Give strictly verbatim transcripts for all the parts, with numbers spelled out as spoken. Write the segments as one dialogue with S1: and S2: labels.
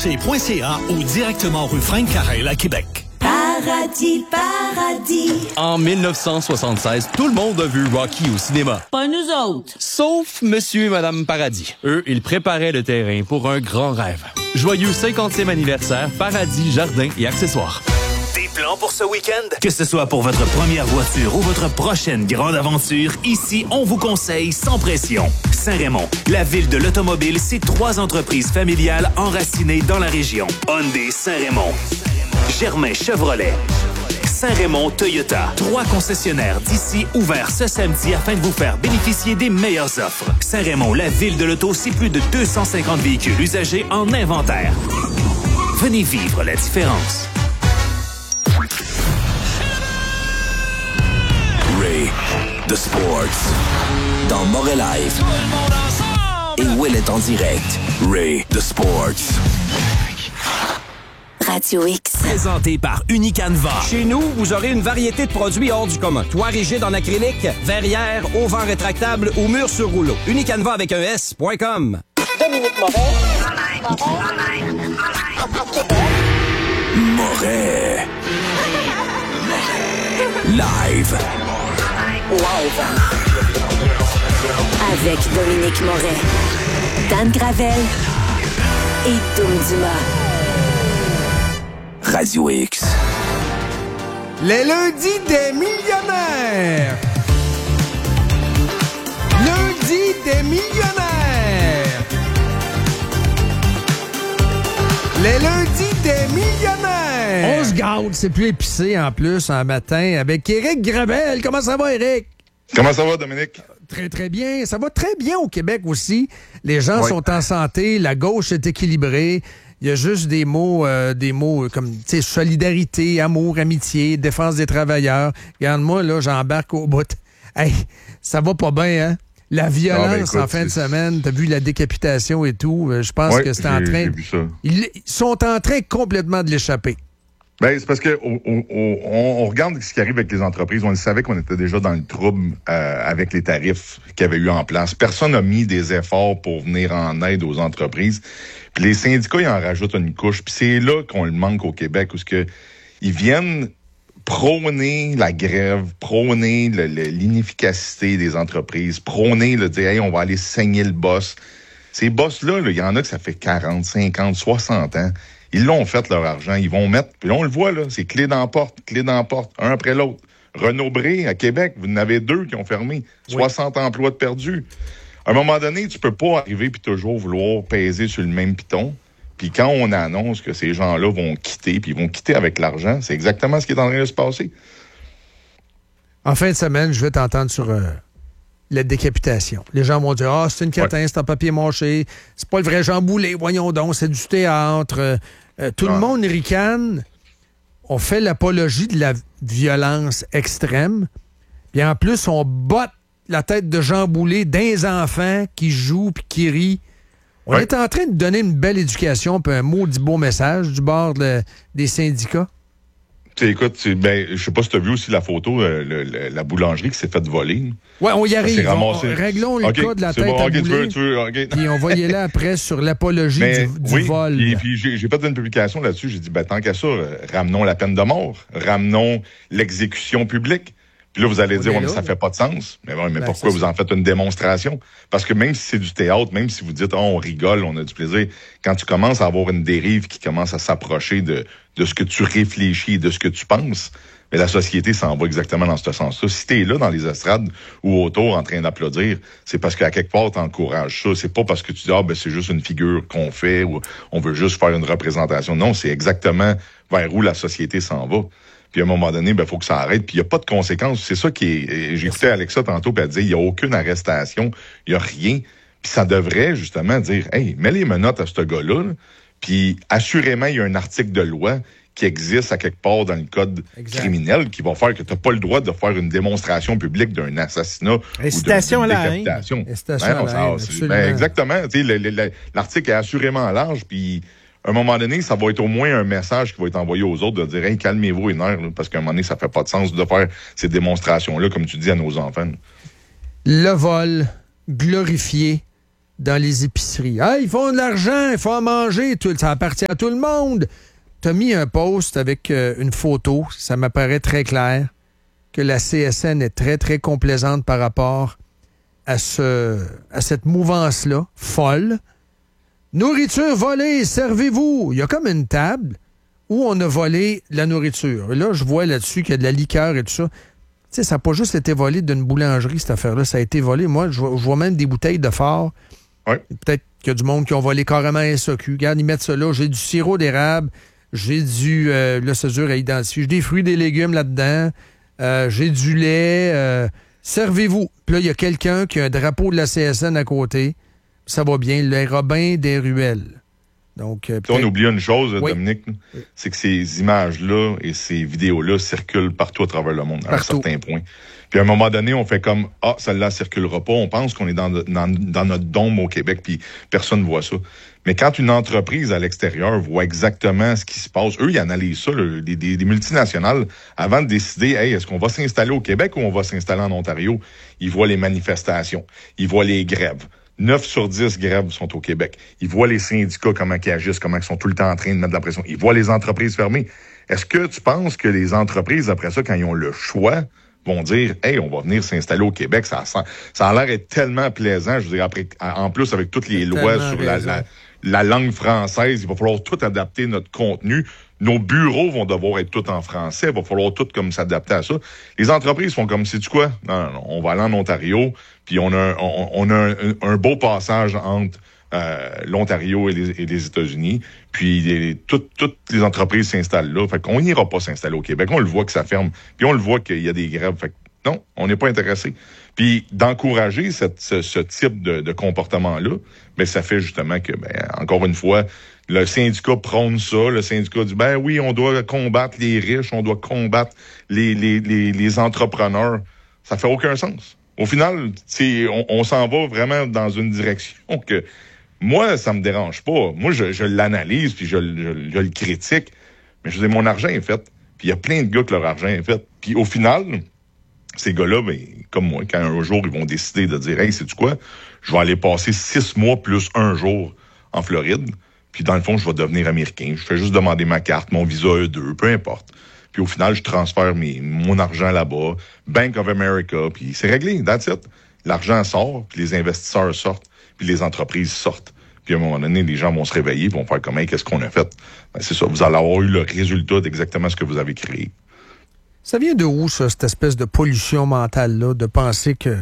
S1: c point c a ou directement rue Frank Carrel à Québec.
S2: Paradis, paradis.
S3: En dix-neuf cent soixante-seize, tout le monde a vu Rocky au cinéma.
S2: Pas nous autres.
S3: Sauf Monsieur et Madame Paradis. Eux, ils préparaient le terrain pour un grand rêve. Joyeux cinquantième anniversaire, Paradis, Jardins et accessoires.
S4: Des plans pour ce week-end? Que ce soit pour votre première voiture ou votre prochaine grande aventure, ici, on vous conseille sans pression. Saint-Raymond, la ville de l'automobile, c'est trois entreprises familiales enracinées dans la région. Hyundai Saint-Raymond, Germain Chevrolet, Saint-Raymond Toyota. Trois concessionnaires d'ici ouverts ce samedi afin de vous faire bénéficier des meilleures offres. Saint-Raymond, la ville de l'auto, c'est plus de deux cent cinquante véhicules usagés en inventaire. Venez vivre la différence.
S5: Ray, The Sports, dans Moret Live. Et Will est en direct. Ray, The Sports.
S2: Radio X.
S4: Présenté par Unicanva.
S6: Chez nous, vous aurez une variété de produits hors du commun. Toit rigide en acrylique, verrière, auvent rétractable ou mur sur rouleau. Unicanva avec un S point com.
S7: Dominique Moret.
S5: Moret. Live.
S2: Live. Avec Dominique Moret, Dan Gravel et Dom Dumas.
S5: Radio X.
S8: Les lundis des millionnaires. Lundi des millionnaires. Les lundis des millionnaires. On se gâte, c'est plus épicé en plus en matin avec Éric Gravel. Comment ça va, Éric?
S9: Comment ça va, Dominique?
S8: Très, très bien. Ça va très bien au Québec aussi. Les gens oui. sont en santé, la gauche est équilibrée. Il y a juste des mots, euh, des mots comme, tu sais, solidarité, amour, amitié, défense des travailleurs. Regarde-moi, là, j'embarque au bout. Hey, ça va pas bien, hein? La violence ah, ben, écoute, en fin de semaine, t'as vu la décapitation et tout. Je pense
S9: ouais,
S8: que c'est en train... Ils sont en train complètement de l'échapper.
S9: Ben, c'est parce que on, on, on, on regarde ce qui arrive avec les entreprises. On le savait qu'on était déjà dans le trouble euh, avec les tarifs qu'il y avait eu en place. Personne n'a mis des efforts pour venir en aide aux entreprises. Puis les syndicats, ils en rajoutent une couche. Puis c'est là qu'on le manque au Québec, où ce que ils viennent prôner la grève, prôner le, le, l'inefficacité des entreprises, prôner le dire hey, on va aller saigner le boss. Ces boss-là, il y en a que ça fait quarante, cinquante, soixante ans. Ils l'ont fait, leur argent. Ils vont mettre... Puis là, on le voit, là. C'est clé dans la porte, clé dans la porte, un après l'autre. Renaud-Bré, à Québec, vous en avez deux qui ont fermé. soixante oui. emplois de perdus. À un moment donné, tu peux pas arriver puis toujours vouloir peser sur le même piton. Puis quand on annonce que ces gens-là vont quitter, puis ils vont quitter avec l'argent, c'est exactement ce qui est en train de se passer.
S8: En fin de semaine, je vais t'entendre sur... Euh... la décapitation. Les gens vont dire « Ah, oh, c'est une catin, ouais. c'est en papier mâché, c'est pas le vrai Jean Boulet, voyons donc, c'est du théâtre. Euh, » euh, Tout ah. le monde ricane. On fait l'apologie de la violence extrême. Puis en plus, on botte la tête de Jean Boulet d'un enfant qui joue puis qui rit. On ouais. est en train de donner une belle éducation puis un maudit beau message du bord de, des syndicats.
S9: T'sais, écoute, c'est, ben, je sais pas si tu as vu aussi la photo, euh, le, le, la boulangerie qui s'est faite voler.
S8: Oui, on y arrive. On, réglons le okay, cas de la tête bon, à okay, Boulet. Tu veux, tu veux, okay. Puis on va y aller après sur l'apologie Mais, du, du
S9: oui,
S8: vol.
S9: Et puis j'ai, j'ai fait une publication là-dessus. J'ai dit, ben, tant qu'à ça, euh, ramenons la peine de mort. Ramenons l'exécution publique. Puis là, vous allez on dire, ouais, mais ça fait pas de sens. Mais, ouais, mais ben, pourquoi vous en faites une démonstration? Parce que même si c'est du théâtre, même si vous dites, oh, on rigole, on a du plaisir, quand tu commences à avoir une dérive qui commence à s'approcher de, de ce que tu réfléchis et de ce que tu penses, mais la société s'en va exactement dans ce sens-là. Si t'es là dans les estrades ou autour en train d'applaudir, c'est parce qu'à quelque part, t'encourages ça. C'est pas parce que tu dis, ah, ben, c'est juste une figure qu'on fait ou on veut juste faire une représentation. Non, c'est exactement vers où la société s'en va. Puis à un moment donné, ben faut que ça arrête. Puis il n'y a pas de conséquences. C'est ça qui est... J'écoutais Alexa tantôt, puis elle disait, il n'y a aucune arrestation, il n'y a rien. Puis ça devrait justement dire, hey, mets les menottes à ce gars-là. Là. Puis assurément, il y a un article de loi qui existe à quelque part dans le code exact. criminel qui va faire que tu n'as pas le droit de faire une démonstration publique d'un assassinat
S8: Incitation
S9: ou d'une
S8: à
S9: décapitation.
S8: Incitation ben, à la haine,
S9: ben, exactement. Le, le, le, l'article est assurément large, puis... À un moment donné, ça va être au moins un message qui va être envoyé aux autres de dire hey, calmez-vous les nerfs, là, parce qu'à un moment donné, ça fait pas de sens de faire ces démonstrations-là, comme tu dis, à nos enfants.
S8: Le vol glorifié dans les épiceries. Ah, ils font de l'argent, il faut en manger, tout, ça appartient à tout le monde. Tu as mis un post avec euh, une photo, ça m'apparaît très clair, que la C S N est très, très complaisante par rapport à, ce, à cette mouvance-là, folle. Nourriture volée, servez-vous. Il y a comme une table où on a volé de la nourriture. Et là, je vois là-dessus qu'il y a de la liqueur et tout ça. Tu sais, ça n'a pas juste été volé d'une boulangerie, cette affaire-là. Ça a été volé. Moi, je vois, je vois même des bouteilles de phare.
S9: Ouais.
S8: Peut-être qu'il y a du monde qui ont volé carrément S A Q. Regarde, ils mettent ça là. J'ai du sirop d'érable. J'ai du... Euh, là, c'est dur à identifier. J'ai des fruits, des légumes là-dedans. Euh, j'ai du lait. Euh, servez-vous. Puis là, il y a quelqu'un qui a un drapeau de la C S N à côté. Ça va bien. Les Robins des ruelles. Donc, euh,
S9: on oublie une chose,
S8: oui.
S9: Dominique, c'est que ces images-là et ces vidéos-là circulent partout à travers le monde, à partout. Un certain point. Puis à un moment donné, on fait comme « Ah, celle-là circulera pas ». On pense qu'on est dans, dans, dans notre dôme au Québec, puis personne ne voit ça. Mais quand une entreprise à l'extérieur voit exactement ce qui se passe, eux, ils analysent ça, là, des, des, des multinationales, avant de décider « Hey, est-ce qu'on va s'installer au Québec ou on va s'installer en Ontario? » Ils voient les manifestations, ils voient les grèves. neuf sur dix grèves sont au Québec. Ils voient les syndicats, comment ils agissent, comment ils sont tout le temps en train de mettre de la pression. Ils voient les entreprises fermées. Est-ce que tu penses que les entreprises, après ça, quand ils ont le choix, vont dire « Hey, on va venir s'installer au Québec, ça, sent, ça a l'air d'être tellement plaisant. » Je veux dire, après, en plus, avec toutes les lois sur la, la, la langue française, il va falloir tout adapter notre contenu. Nos bureaux vont devoir être tout en français. Il va falloir tout comme s'adapter à ça. Les entreprises font comme, sais-tu quoi? Non, non, non, on va aller en Ontario, puis on a, on, on a un, un beau passage entre euh, l'Ontario et les, et les États-Unis. Puis les, toutes, toutes les entreprises s'installent là. Fait qu'on n'ira pas s'installer au Québec. On le voit que ça ferme. Puis on le voit qu'il y a des grèves. Fait que non, on n'est pas intéressé. Puis d'encourager cette, ce, ce type de, de comportement-là, ben ça fait justement que, ben encore une fois, le syndicat prône ça. Le syndicat dit, ben oui, on doit combattre les riches, on doit combattre les, les, les, les entrepreneurs. Ça fait aucun sens. Au final, on, on s'en va vraiment dans une direction que moi, ça me dérange pas. Moi, je, je l'analyse puis je, je, je le critique. Mais je dis, mon argent est fait. Puis il y a plein de gars que leur argent est fait. Puis au final, ces gars-là, ben, comme moi, quand un jour ils vont décider de dire, hey, sais-tu quoi? Je vais aller passer six mois plus un jour en Floride. Puis dans le fond, je vais devenir américain. Je fais juste demander ma carte, mon visa E deux, peu importe. Puis au final, je transfère mes, mon argent là-bas, Bank of America, puis c'est réglé, that's it. L'argent sort, puis les investisseurs sortent, puis les entreprises sortent. Puis à un moment donné, les gens vont se réveiller, puis vont faire comme, hey, qu'est-ce qu'on a fait? Ben, c'est ça, vous allez avoir eu le résultat d'exactement ce que vous avez créé.
S8: Ça vient de où, ça, cette espèce de pollution mentale-là, de penser que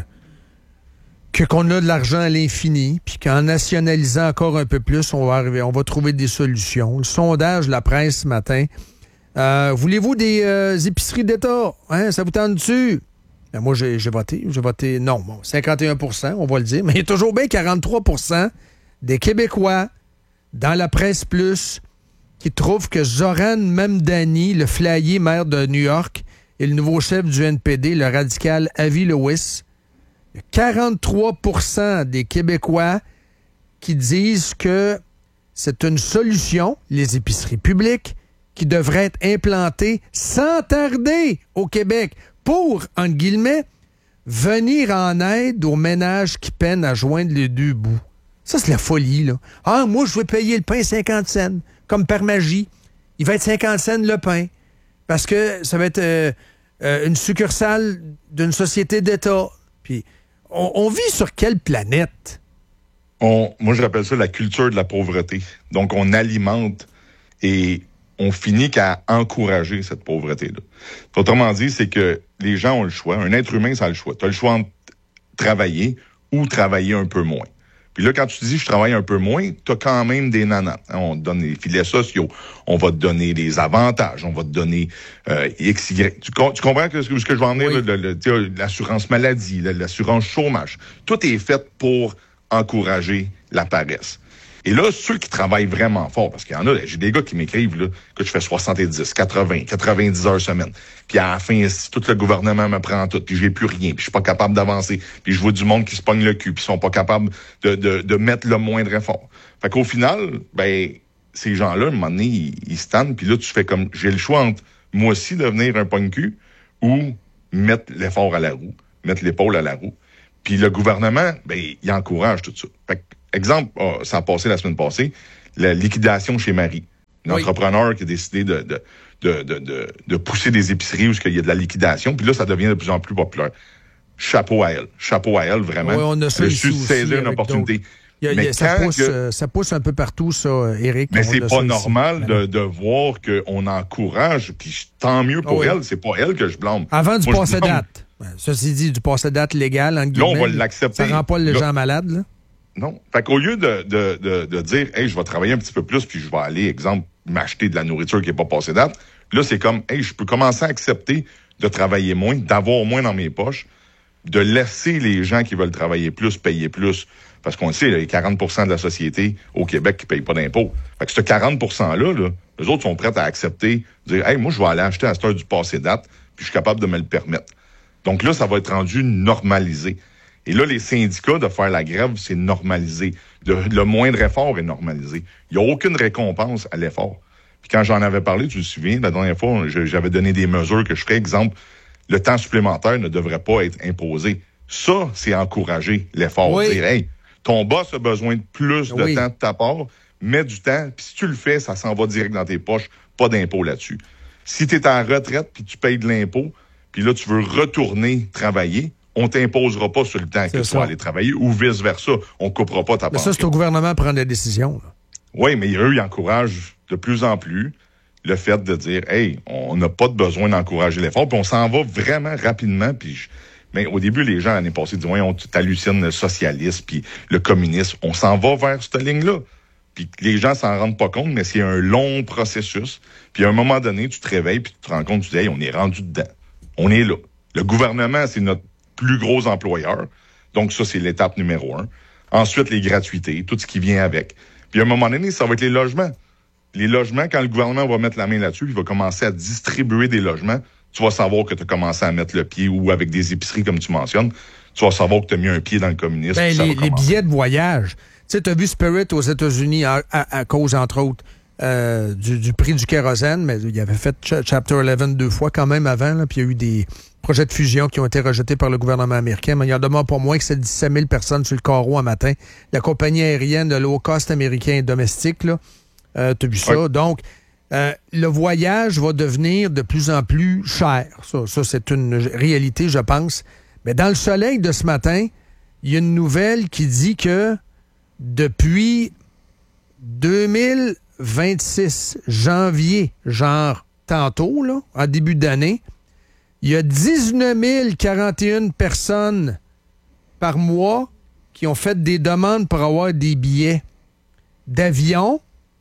S8: que qu'on a de l'argent à l'infini, puis qu'en nationalisant encore un peu plus, on va arriver, on va trouver des solutions. Le sondage de la presse ce matin, euh, voulez-vous des euh, épiceries d'État? Hein, ça vous tente-tu? Ben moi, j'ai, j'ai voté. J'ai voté non. Bon, cinquante et un pour cent, on va le dire, mais il y a toujours bien quarante-trois pour cent des Québécois dans la presse plus qui trouvent que Zoran Mamdani, le flyé maire de New York, et le nouveau chef du N P D, le radical Avi Lewis, quarante-trois pour cent des Québécois qui disent que c'est une solution, les épiceries publiques, qui devraient être implantées sans tarder au Québec pour, entre guillemets, venir en aide aux ménages qui peinent à joindre les deux bouts. Ça, c'est la folie, là. Ah, moi, je vais payer le pain cinquante cents, comme par magie. Il va être cinquante cents le pain, parce que ça va être euh, euh, une succursale d'une société d'État. Puis, on, on vit sur quelle planète?
S9: On, moi, je rappelle ça la culture de la pauvreté. Donc, on alimente et on finit qu'à encourager cette pauvreté-là. Autrement dit, c'est que les gens ont le choix. Un être humain, ça a le choix. Tu as le choix entre travailler ou travailler un peu moins. Puis là, quand tu dis « je travaille un peu moins », tu as quand même des nananes. On te donne les filets sociaux, on va te donner des avantages, on va te donner euh, X, Y. Tu, tu comprends que, ce que je veux en venir? Oui. Le, le, le, l'assurance maladie, l'assurance chômage. Tout est fait pour encourager la paresse. Et là, ceux qui travaillent vraiment fort, parce qu'il y en a, j'ai des gars qui m'écrivent là, que je fais soixante-dix, quatre-vingts, quatre-vingt-dix heures semaine. Puis à la fin, tout le gouvernement me prend tout, puis j'ai plus rien, puis je suis pas capable d'avancer. Puis je vois du monde qui se pogne le cul, puis ils sont pas capables de, de, de mettre le moindre effort. Fait qu'au final, ben ces gens-là, à un moment donné, ils, ils se tannent, puis là, tu fais comme, j'ai le choix entre moi aussi devenir un pogne-cul ou mettre l'effort à la roue, mettre l'épaule à la roue. Puis le gouvernement, ben il encourage tout ça. Fait que, exemple, oh, ça a passé la semaine passée, la liquidation chez Marie. Un oui. entrepreneur qui a décidé de, de, de, de, de, de pousser des épiceries où il y a de la liquidation. Puis là, ça devient de plus en plus populaire. Chapeau à elle. Chapeau à elle, vraiment.
S8: Oui, on a ça ici aussi.
S9: Saisir une opportunité.
S8: Il y a, il y a, ça, pousse, que, ça pousse un peu partout, ça, Éric.
S9: Mais c'est pas normal de, de voir qu'on encourage, puis tant mieux pour oh oui. elle, c'est pas elle que je blâme.
S8: Avant du passé date. Ceci dit, du passé date légal, en guillemets.
S9: Là, on va l'accepter.
S8: Ça rend pas les
S9: là,
S8: gens malades, là?
S9: Non. Fait qu'au lieu de, de, de, de dire, hey, je vais travailler un petit peu plus, puis je vais aller, exemple, m'acheter de la nourriture qui n'est pas passée date, là, c'est comme, hey, je peux commencer à accepter de travailler moins, d'avoir moins dans mes poches, de laisser les gens qui veulent travailler plus, payer plus. Parce qu'on le sait, il y a quarante pour cent de la société au Québec qui ne paye pas d'impôts. Fait que ce quarante pour cent-là, là, eux autres sont prêts à accepter, dire, hey, moi, je vais aller acheter à cette heure du passé date, puis je suis capable de me le permettre. Donc là, ça va être rendu normalisé. Et là, les syndicats de faire la grève, c'est normalisé. Le, le moindre effort est normalisé. Il n'y a aucune récompense à l'effort. Puis quand j'en avais parlé, tu te souviens, la dernière fois, je, j'avais donné des mesures que je ferais. Exemple, le temps supplémentaire ne devrait pas être imposé. Ça, c'est encourager l'effort.
S8: Oui.
S9: Dire, hey, ton boss a besoin de plus de
S8: oui.
S9: temps de ta part, mets du temps, puis si tu le fais, ça s'en va direct dans tes poches, pas d'impôt là-dessus. Si tu es en retraite, puis tu payes de l'impôt, puis là, tu veux retourner travailler, on t'imposera pas sur le temps c'est que ça. Tu vas aller travailler, ou vice-versa, on coupera pas ta part.
S8: Mais ça, c'est au gouvernement à prendre la décision. Là.
S9: Oui, mais eux, ils encouragent de plus en plus le fait de dire, hey, on n'a pas de besoin d'encourager l'effort, puis on s'en va vraiment rapidement, puis... Je... Mais au début, les gens, l'année passée, disaient, ouais, on t'hallucine le socialisme puis le communisme. On s'en va vers cette ligne-là. Puis les gens s'en rendent pas compte, mais c'est un long processus. Puis à un moment donné, tu te réveilles puis tu te rends compte, tu dis, hey, on est rendu dedans. On est là. Le gouvernement, c'est notre plus gros employeur. Donc ça, c'est l'étape numéro un. Ensuite, les gratuités, tout ce qui vient avec. Puis à un moment donné, ça va être les logements. Les logements, quand le gouvernement va mettre la main là-dessus, il va commencer à distribuer des logements. Tu vas savoir que tu as commencé à mettre le pied, ou avec des épiceries, comme tu mentionnes, tu vas savoir que tu as mis un pied dans le communisme.
S8: Ben, les, les billets de voyage. Tu sais, tu as vu Spirit aux États-Unis à, à, à cause, entre autres, euh, du, du prix du kérosène, mais il avait fait ch- Chapter onze deux fois quand même avant, là, puis il y a eu des projets de fusion qui ont été rejetés par le gouvernement américain, mais il y en demeure pas moins que c'est dix-sept mille personnes sur le carreau un matin. La compagnie aérienne de low cost américain domestique, là, euh, tu as vu ça. Oui. Donc, Euh, le voyage va devenir de plus en plus cher. Ça, ça, c'est une réalité, je pense. Mais dans le soleil de ce matin, il y a une nouvelle qui dit que depuis deux mille vingt-six, janvier, genre tantôt, là, en début d'année, il y a dix-neuf mille quarante et une personnes par mois qui ont fait des demandes pour avoir des billets d'avion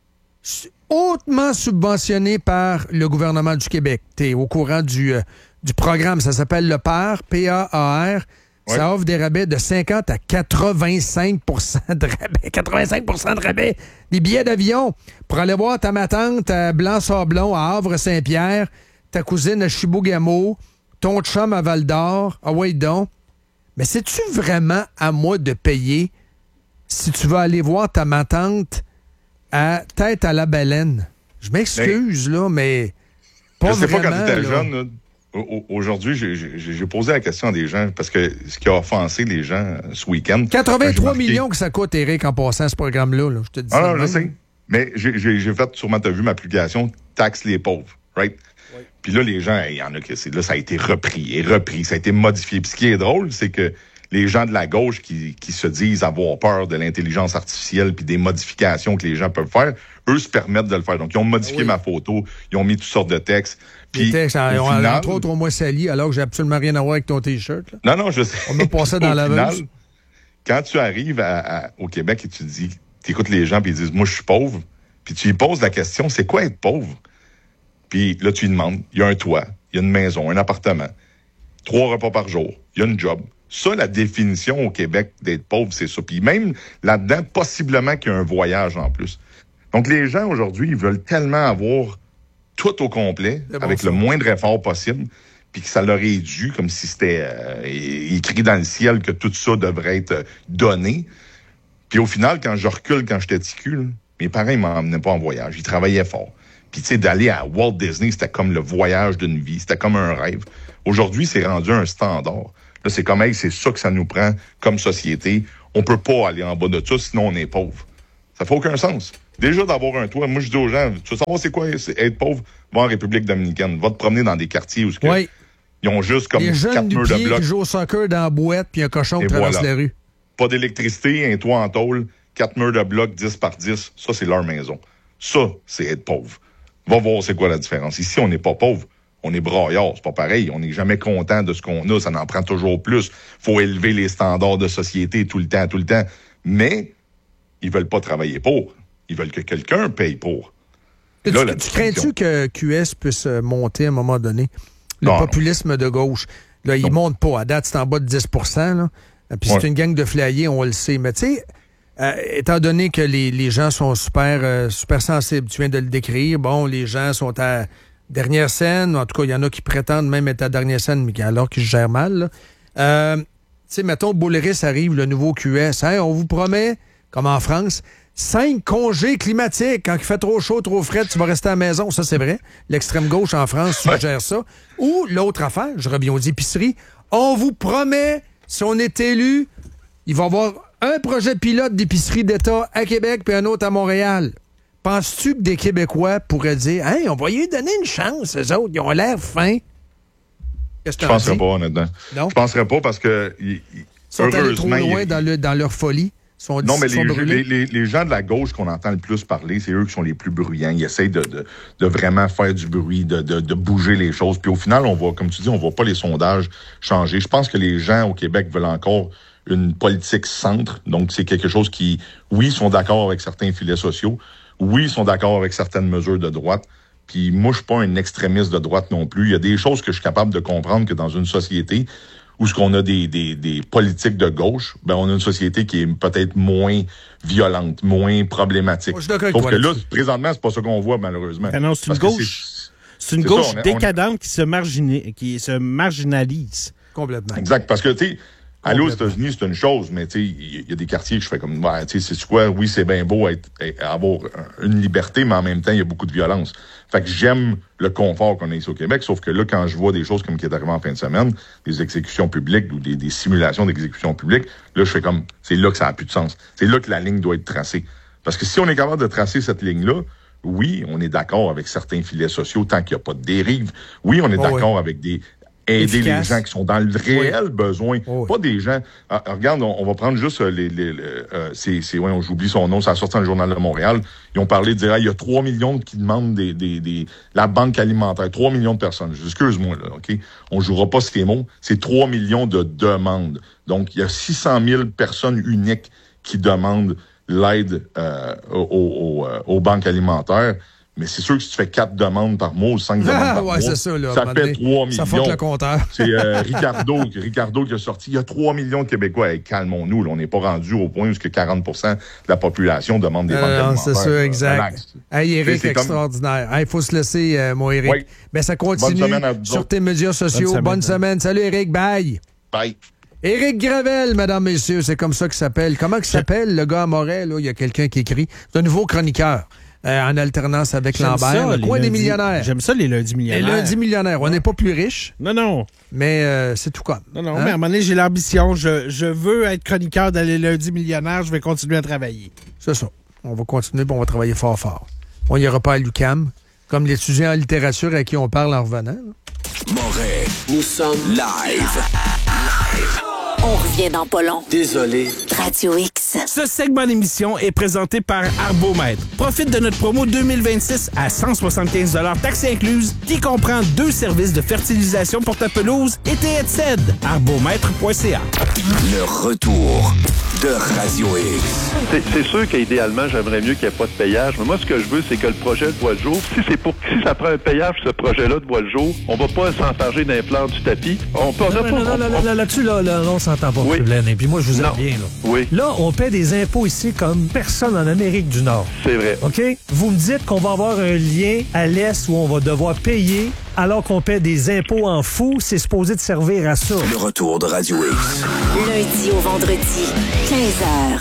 S8: hautement subventionné par le gouvernement du Québec. Tu es au courant du, euh, du programme. Ça s'appelle le P A R, P A A R. Ouais. Ça offre des rabais de cinquante à quatre-vingt-cinq pour cent de rabais. quatre-vingt-cinq pour cent de rabais. Des billets d'avion pour aller voir ta matante à Blanc-Sablon, à Havre-Saint-Pierre, ta cousine à Chibougamau, ton chum à Val-d'Or. Ah ouais, donc. Mais c'est-tu vraiment à moi de payer si tu veux aller voir ta matante à tête à la baleine? Je m'excuse, mais, là, mais pas
S9: je sais
S8: vraiment.
S9: Pas quand tu étais
S8: là.
S9: jeune, là, aujourd'hui, j'ai, j'ai, j'ai posé la question à des gens, parce que ce qui a offensé les gens ce week-end...
S8: quatre-vingt-trois millions que ça coûte, Éric, en passant ce programme-là. Là, je te dis
S9: ah non, je sais. Mais j'ai, j'ai, j'ai fait, sûrement, tu as vu ma publication, « Taxe les pauvres », right? Oui. Puis là, les gens, il y en a que c'est... Là, ça a été repris et repris, ça a été modifié. Puis ce qui est drôle, c'est que les gens de la gauche qui, qui se disent avoir peur de l'intelligence artificielle puis des modifications que les gens peuvent faire, eux se permettent de le faire. Donc, ils ont modifié oui. ma photo, ils ont mis toutes sortes de textes.
S8: Puis, textes, final, entre autres, au moins sali, alors que j'ai absolument rien à voir avec ton T-shirt. Là.
S9: Non, non, je sais.
S8: On m'a passé dans la
S9: final, quand tu arrives à, à, au Québec et tu dis, tu écoutes les gens puis ils disent, moi, je suis pauvre, puis tu lui poses la question, c'est quoi être pauvre? Puis là, tu lui demandes, il y a un toit, il y a une maison, un appartement, trois repas par jour, il y a une job. Ça, la définition au Québec d'être pauvre, c'est ça. Puis même là-dedans, possiblement qu'il y a un voyage en plus. Donc, les gens, aujourd'hui, ils veulent tellement avoir tout au complet, bon, avec ça. Le moindre effort possible, puis que ça leur est dû, comme si c'était euh, écrit dans le ciel que tout ça devrait être euh, donné. Puis au final, quand je recule, quand j'étais petit cul, là, mes parents, ils m'emmenaient pas en voyage. Ils travaillaient fort. Puis, tu sais, d'aller à Walt Disney, c'était comme le voyage d'une vie. C'était comme un rêve. Aujourd'hui, c'est rendu un standard. Là, c'est comme, hey, c'est ça que ça nous prend comme société. On peut pas aller en bas de ça, sinon on est pauvre. Ça fait aucun sens. Déjà d'avoir un toit, moi je dis aux gens, tu veux savoir c'est quoi c'est être pauvre? Va en République dominicaine. Va te promener dans des quartiers où que
S8: oui.
S9: ils ont juste comme
S8: les
S9: quatre
S8: jeunes du
S9: murs
S8: pied
S9: de blocs.
S8: qui jouent au soccer dans la boîte, puis un cochon qui traverse
S9: voilà.
S8: la rue.
S9: Pas d'électricité, un toit en tôle, quatre murs de blocs, dix par dix. Ça, c'est leur maison. Ça, c'est être pauvre. Va voir c'est quoi la différence. Ici, on n'est pas pauvre. On est braillard. C'est pas pareil. On n'est jamais content de ce qu'on a. Ça en prend toujours plus. Faut élever les standards de société tout le temps, tout le temps. Mais ils veulent pas travailler pour. Ils veulent que quelqu'un paye pour.
S8: Tu,
S9: là,
S8: tu crains-tu que Q S puisse monter à un moment donné? Le non, populisme non. de gauche. Là, il monte pas. À date, c'est en bas de dix pour cent. Là. Puis ouais. c'est une gang de flyers, on le sait. Mais tu sais, euh, étant donné que les, les gens sont super, euh, super sensibles, tu viens de le décrire, bon, les gens sont à dernière scène. En tout cas, il y en a qui prétendent même être à dernière scène, mais alors qu'ils se gèrent mal. Euh, tu sais, mettons, Boulris arrive, le nouveau Q S. Hein, on vous promet, comme en France, cinq congés climatiques. Quand il fait trop chaud, trop frais, tu vas rester à la maison. Ça, c'est vrai. L'extrême gauche en France suggère ça. Ou l'autre affaire, je reviens aux épiceries, on vous promet, si on est élu, il va y avoir un projet pilote d'épicerie d'État à Québec puis un autre à Montréal. Penses-tu que des Québécois pourraient dire « Hey, on va lui donner une chance, eux autres, ils ont l'air fins? »
S9: Qu'est-ce que tu penserais pas, honnêtement. Non? Je penserais pas parce que... Ils
S8: sont allés trop loin il... dans, le, dans leur folie. Sont,
S9: non, mais
S8: sont
S9: les, les, les gens de la gauche qu'on entend le plus parler, c'est eux qui sont les plus bruyants. Ils essayent de, de, de vraiment faire du bruit, de, de, de bouger les choses. Puis au final, on voit, comme tu dis, on voit pas les sondages changer. Je pense que les gens au Québec veulent encore une politique centre. Donc, c'est quelque chose qui, oui, sont d'accord avec certains filets sociaux. Oui, ils sont d'accord avec certaines mesures de droite. Puis moi, je suis pas un extrémiste de droite non plus. Il y a des choses que je suis capable de comprendre que dans une société où ce qu'on a des, des, des politiques de gauche, ben on a une société qui est peut-être moins violente, moins problématique.
S8: Sauf
S9: que là, présentement, c'est pas ça qu'on voit, malheureusement.
S10: Ah non, c'est une gauche, c'est une c'est gauche ça, on est, décadente on est... qui, se margina... qui se marginalise.
S8: Complètement.
S9: Exact, parce que, tu sais, aller aux États-Unis, c'est une chose, mais tu sais, il y a des quartiers que je fais comme, ouais, tu sais, c'est quoi? Oui, c'est bien beau être, être, avoir une liberté, mais en même temps, il y a beaucoup de violence. Fait que j'aime le confort qu'on a ici au Québec, sauf que là, quand je vois des choses comme qui est arrivé en fin de semaine, des exécutions publiques ou des, des simulations d'exécutions publiques, là, je fais comme, c'est là que ça n'a plus de sens. C'est là que la ligne doit être tracée. Parce que si on est capable de tracer cette ligne-là, oui, on est d'accord avec certains filets sociaux tant qu'il n'y a pas de dérive. Oui, on est oh, d'accord oui. avec des... aider efficace. Les gens qui sont dans le réel oui. besoin. Oh, pas oui. des gens... Ah, regarde, on, on va prendre juste les... les, les euh, c'est, c'est, ouais, j'oublie son nom, ça a sorti dans le Journal de Montréal. Ils ont parlé de dire, ah, il y a trois millions qui demandent des, des, des, la banque alimentaire. trois millions de personnes. Excuse-moi, là, OK? On jouera pas ces mots. C'est trois millions de demandes. Donc, il y a six cent mille personnes uniques qui demandent l'aide euh, aux, aux, aux banques alimentaires. Mais c'est sûr que si tu fais quatre demandes par mois ou cinq demandes
S8: ah,
S9: par
S8: ouais,
S9: mois,
S8: c'est ça, là,
S9: ça fait trois millions.
S8: Ça fait le compteur.
S9: C'est euh, Ricardo, Ricardo qui a sorti. Il y a trois millions de Québécois. Hey, calmons-nous, là, on n'est pas rendu au point où que quarante pour cent de la population demande des banques
S8: euh,
S9: alimentaires.
S8: C'est ça, exact. Hey, Éric,
S9: c'est
S8: extraordinaire. Il comme... hey, faut se laisser, euh, mon Éric. Oui. Ben, ça continue sur tes médias sociaux. Bonne semaine. Bonne semaine. Salut, Éric. Bye.
S9: Bye.
S8: Éric Gravel, mesdames, messieurs, c'est comme ça qu'il s'appelle. Comment il s'appelle, le gars à Montréal? Il y a quelqu'un qui écrit. C'est un nouveau chroniqueur. Euh, en alternance avec J'aime Lambert, ça, le coin des millionnaires.
S10: J'aime ça, les lundis millionnaires.
S8: Les lundis millionnaires. On n'est pas plus riches.
S10: Non, non.
S8: Mais euh, c'est tout comme.
S10: Non, non, hein? Mais à un moment donné, j'ai l'ambition. Je, je veux être chroniqueur dans les lundis millionnaires. Je vais continuer à travailler.
S8: C'est ça. On va continuer et on va travailler fort, fort. On n'ira pas à l'U Q A M, comme l'étudiant en littérature à qui on parle en revenant.
S5: Moret, nous sommes live. Live.
S2: On revient dans pas long.
S5: Désolé.
S2: Radio X.
S10: Ce segment d'émission est présenté par Arbomètre. Profite de notre promo deux mille vingt-six à cent soixante-quinze dollars taxes incluses, qui comprend deux services de fertilisation pour ta pelouse et tes headsets. arbomètre point c a.
S5: Le retour de Radio X.
S11: C'est, c'est sûr qu'idéalement, j'aimerais mieux qu'il n'y ait pas de payage. Mais moi, ce que je veux, c'est que le projet de voie le jour, si c'est pour si ça prend un payage, ce projet-là de voie le jour, on va pas s'enfarger d'un plan du tapis. On peut,
S12: non,
S11: on
S12: non,
S11: pas,
S12: non,
S11: on,
S12: là, là-dessus, là, là, on s'entend pas,
S11: oui.
S12: Et puis moi, je vous aime bien, là.
S11: Oui.
S12: Là, on paie des impôts ici comme personne en Amérique du Nord.
S11: C'est vrai.
S12: OK? Vous me dites qu'on va avoir un lien à l'Est où on va devoir payer alors qu'on paie des impôts en fou. C'est supposé de servir à ça.
S5: Le retour de Radio X.
S2: Lundi au vendredi, quinze heures.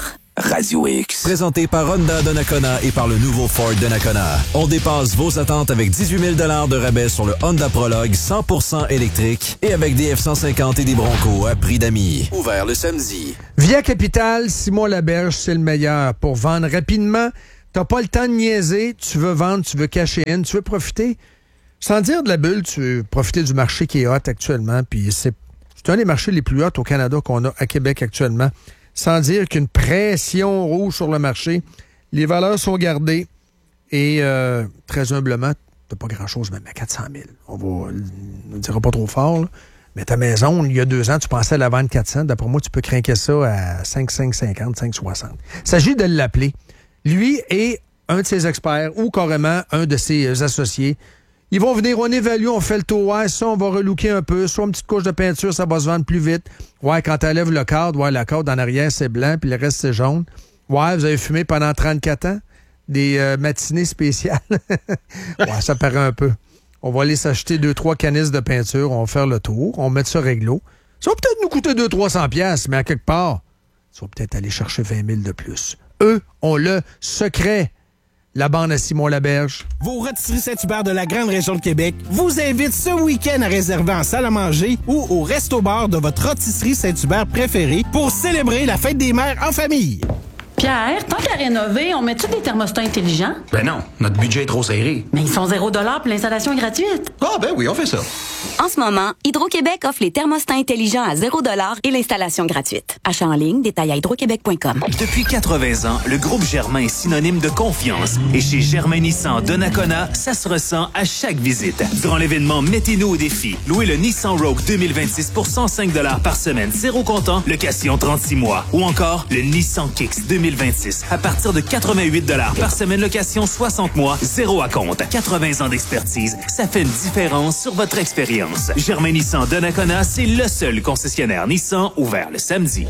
S5: Radio X.
S13: Présenté par Honda Donnacona et par le nouveau Ford Donnacona. On dépasse vos attentes avec dix-huit mille dollars de rabais sur le Honda Prologue cent pour cent électrique et avec des F cent cinquante et des Broncos à prix d'amis. Ouvert le samedi.
S8: Via Capital, Simon Laberge, c'est le meilleur pour vendre rapidement. T'as pas le temps de niaiser, tu veux vendre, tu veux cacher in, tu veux profiter. Sans dire de la bulle, tu veux profiter du marché qui est hot actuellement, puis c'est, c'est un des marchés les plus hauts au Canada qu'on a à Québec actuellement. Sans dire qu'une pression rouge sur le marché, les valeurs sont gardées et euh, très humblement, t'as pas grand-chose même à quatre cent mille. On va, on ne dira pas trop fort, là. Mais ta maison, il y a deux ans, tu pensais la vendre quatre cents. D'après moi, tu peux craquer ça à cinq, cinq cinquante, cinq soixante. Il s'agit de l'appeler. Lui et un de ses experts ou carrément un de ses associés. Ils vont venir, on évalue, on fait le tour. Ouais, ça, on va relooker un peu. Soit une petite couche de peinture, ça va se vendre plus vite. Ouais, quand tu enlèves le cadre, ouais, la cadre en arrière, c'est blanc, puis le reste, c'est jaune. Ouais, vous avez fumé pendant trente-quatre ans? Des euh, matinées spéciales? Ouais, ça paraît un peu. On va aller s'acheter deux, trois canisses de peinture, on va faire le tour, on va mettre ça réglo. Ça va peut-être nous coûter deux cents, trois cents piastres, mais à quelque part, ça va peut-être aller chercher vingt mille de plus. Eux ont le secret. La bande à Simon Laberge.
S10: Vos rôtisseries Saint-Hubert de la grande région de Québec vous invitent ce week-end à réserver en salle à manger ou au resto-bar de votre rôtisserie Saint-Hubert préférée pour célébrer la fête des mères en famille.
S14: Pierre, tant qu'à rénover, on met-tu des thermostats intelligents?
S15: Ben non, notre budget est trop serré.
S14: Mais ils sont zéro dollar pour l'installation est gratuite.
S15: Ah ben oui, on fait ça.
S2: En ce moment, Hydro-Québec offre les thermostats intelligents à zéro dollar et l'installation gratuite. Achat en ligne, détail à hydro-québec point com.
S4: Depuis quatre-vingts ans, le groupe Germain est synonyme de confiance. Et chez Germain Nissan Donnacona, ça se ressent à chaque visite. Durant l'événement Mettez-nous au défi, louez le Nissan Rogue deux mille vingt-six pour cent cinq dollars par semaine, zéro comptant, location trente-six mois. Ou encore le Nissan Kicks deux mille vingt-six à partir de quatre-vingt-huit dollars par semaine, location soixante mois, zéro à compte. quatre-vingts ans d'expertise, ça fait une différence sur votre expérience. Germain Nissan Donnacona, c'est le seul concessionnaire Nissan ouvert le samedi.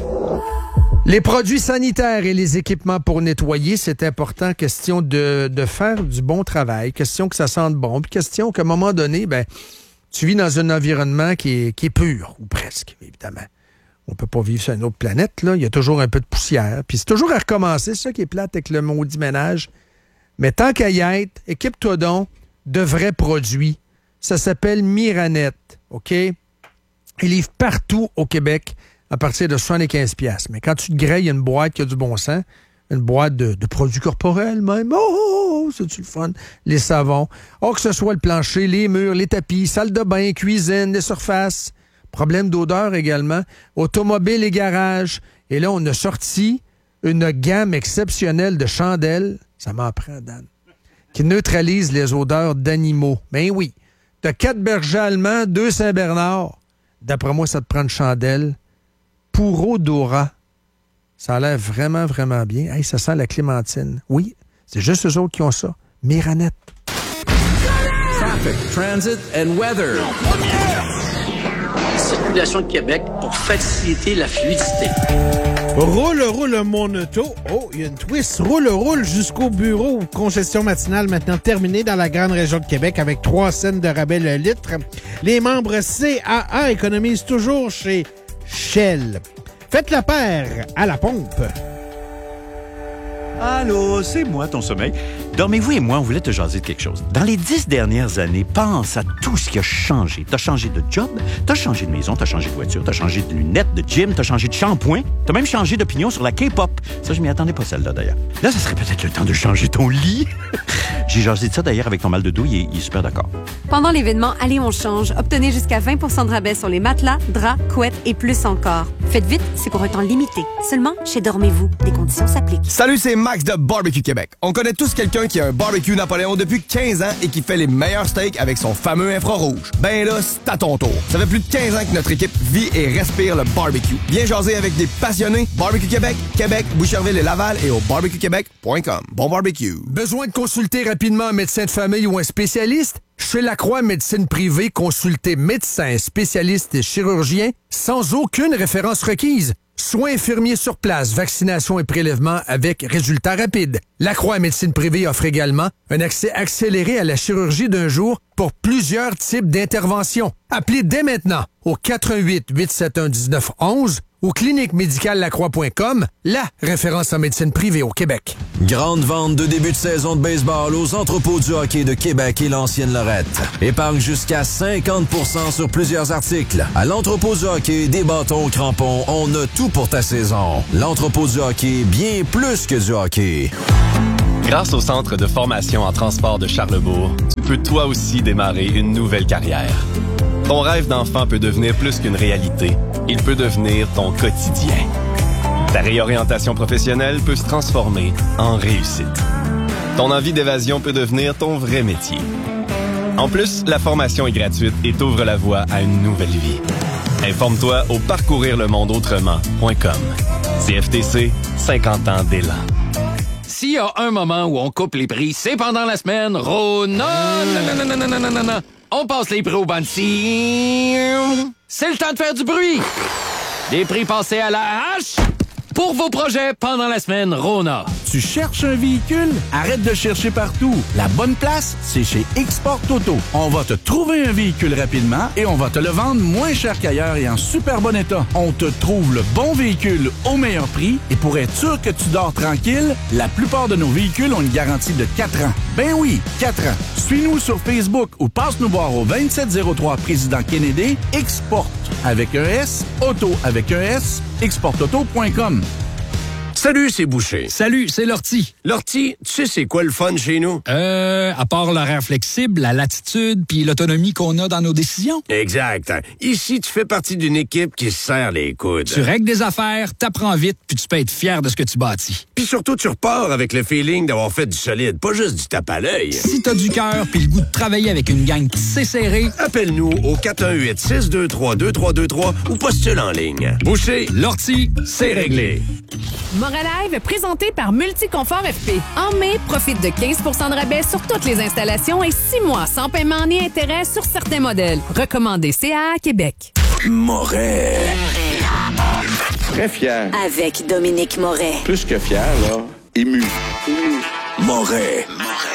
S8: Les produits sanitaires et les équipements pour nettoyer, c'est important. Question de, de faire du bon travail, question que ça sente bon, puis question qu'à un moment donné, ben, tu vis dans un environnement qui est, qui est pur, ou presque, évidemment. On peut pas vivre sur une autre planète, là. Il y a toujours un peu de poussière. Puis c'est toujours à recommencer, c'est ça qui est plate avec le maudit ménage. Mais tant qu'à y être, équipe-toi donc de vrais produits. Ça s'appelle Miranette, OK? Ils livrent partout au Québec à partir de soixante-quinze piastres. Mais quand tu te grêles une boîte qui a du bon sens, une boîte de, de produits corporels même, oh, oh, oh c'est-tu le fun? Les savons. Oh, que ce soit le plancher, les murs, les tapis, salle de bain, cuisine, les surfaces. Problème d'odeur également. Automobile et garage. Et là, on a sorti une gamme exceptionnelle de chandelles. Ça m'en prend, Dan. Qui neutralise les odeurs d'animaux. Ben oui. T'as quatre bergers allemands, deux Saint-Bernard. D'après moi, ça te prend une chandelle. Pour odora. Ça a l'air vraiment, vraiment bien. Hey, ça sent la clémentine. Oui, c'est juste eux autres qui ont ça. Miranette.
S16: Traffic, transit and weather. Circulation de Québec pour faciliter la fluidité.
S10: Roule, roule mon auto. Oh, il y a une twist. Roule, roule jusqu'au bureau. Congestion matinale maintenant terminée dans la grande région de Québec avec trois cents de rabais le litre. Les membres C A A économisent toujours chez Shell. Faites la paire à la pompe.
S17: Allô, c'est moi, ton sommeil. Dormez-vous et moi, on voulait te jaser de quelque chose. Dans les dix dernières années, pense à tout ce qui a changé. T'as changé de job, t'as changé de maison, t'as changé de voiture, t'as changé de lunettes, de gym, t'as changé de shampoing, t'as même changé d'opinion sur la K-pop. Ça, je m'y attendais pas, celle-là, d'ailleurs. Là, ça serait peut-être le temps de changer ton lit. J'ai jasé de ça, d'ailleurs, avec ton mal de dos, il est, il est super d'accord.
S18: Pendant l'événement Allez, on change, obtenez jusqu'à vingt pour cent de rabais sur les matelas, draps, couettes et plus encore. Faites vite, c'est pour un temps limité. Seulement chez Dormez-vous. Des conditions s'appliquent.
S19: Salut, c'est Max de Barbecue Québec. On connaît tous quelqu'un qui a un barbecue Napoléon depuis quinze ans et qui fait les meilleurs steaks avec son fameux infrarouge. Ben là, c'est à ton tour. Ça fait plus de quinze ans que notre équipe vit et respire le barbecue. Viens jaser avec des passionnés. Barbecue Québec, Québec, Boucherville et Laval et au barbecue québec point com. Bon barbecue.
S8: Besoin de consulter rapidement un médecin de famille ou un spécialiste? Chez Lacroix Médecine Privée, consultez médecin, spécialiste et chirurgien sans aucune référence requise. Soins infirmiers sur place, vaccination et prélèvement avec résultats rapides. Lacroix Médecine Privée offre également un accès accéléré à la chirurgie d'un jour pour plusieurs types d'interventions. Appelez dès maintenant au quatre un huit, huit sept un, un neuf un un ou clinique médicale lacroix point com, la référence en médecine privée au Québec.
S13: Grande vente de début de saison de baseball aux entrepôts du hockey de Québec et l'ancienne Lorette. Épargne jusqu'à cinquante pour cent sur plusieurs articles. À l'entrepôt du hockey, des bâtons, crampons, on a tout pour ta saison. L'entrepôt du hockey, bien plus que du hockey.
S20: Grâce au Centre de formation en transport de Charlebourg, tu peux toi aussi démarrer une nouvelle carrière. Ton rêve d'enfant peut devenir plus qu'une réalité. Il peut devenir ton quotidien. Ta réorientation professionnelle peut se transformer en réussite. Ton envie d'évasion peut devenir ton vrai métier. En plus, la formation est gratuite et t'ouvre la voie à une nouvelle vie. Informe-toi au parcourir le monde autrement point com. C F T C, cinquante ans d'élan.
S21: S'il y a un moment où on coupe les prix, c'est pendant la semaine Rona. Non, non, non, non, non, non, non, non. On passe les prix au bandit. C'est le temps de faire du bruit. Des prix passés à la hache pour vos projets pendant la semaine Rona.
S10: Tu cherches un véhicule? Arrête de chercher partout. La bonne place, c'est chez Export Auto. On va te trouver un véhicule rapidement et on va te le vendre moins cher qu'ailleurs et en super bon état. On te trouve le bon véhicule au meilleur prix et pour être sûr que tu dors tranquille, la plupart de nos véhicules ont une garantie de quatre ans. Ben oui, quatre ans. Suis-nous sur Facebook ou passe nous voir au vingt-sept zéro trois Président Kennedy. Export avec un S, Auto avec un S, export auto point com.
S22: Salut, c'est Boucher.
S21: Salut, c'est Lortie.
S22: Lortie, tu sais c'est quoi le fun chez nous?
S21: Euh, à part l'horaire flexible, la latitude puis l'autonomie qu'on a dans nos décisions.
S22: Exact. Ici, tu fais partie d'une équipe qui se serre les coudes.
S21: Tu règles des affaires, t'apprends vite puis tu peux être fier de ce que tu bâtis.
S22: Puis surtout, tu repars avec le feeling d'avoir fait du solide, pas juste du tape à l'œil.
S21: Si t'as du cœur puis le goût de travailler avec une gang qui sait serrer,
S22: appelle-nous au quatre un huit, six deux trois, deux trois deux trois ou postule en ligne. Boucher,
S21: Lortie, c'est réglé.
S23: Moralive, présenté par Multiconfort F P. En mai, profite de quinze pour cent de rabais sur toutes les installations et six mois sans paiement ni intérêt sur certains modèles. Recommandé C A A Québec.
S5: Moret.
S24: Très fier.
S2: Avec Dominique Moret.
S24: Plus que fier, là. Ému.
S5: Moret.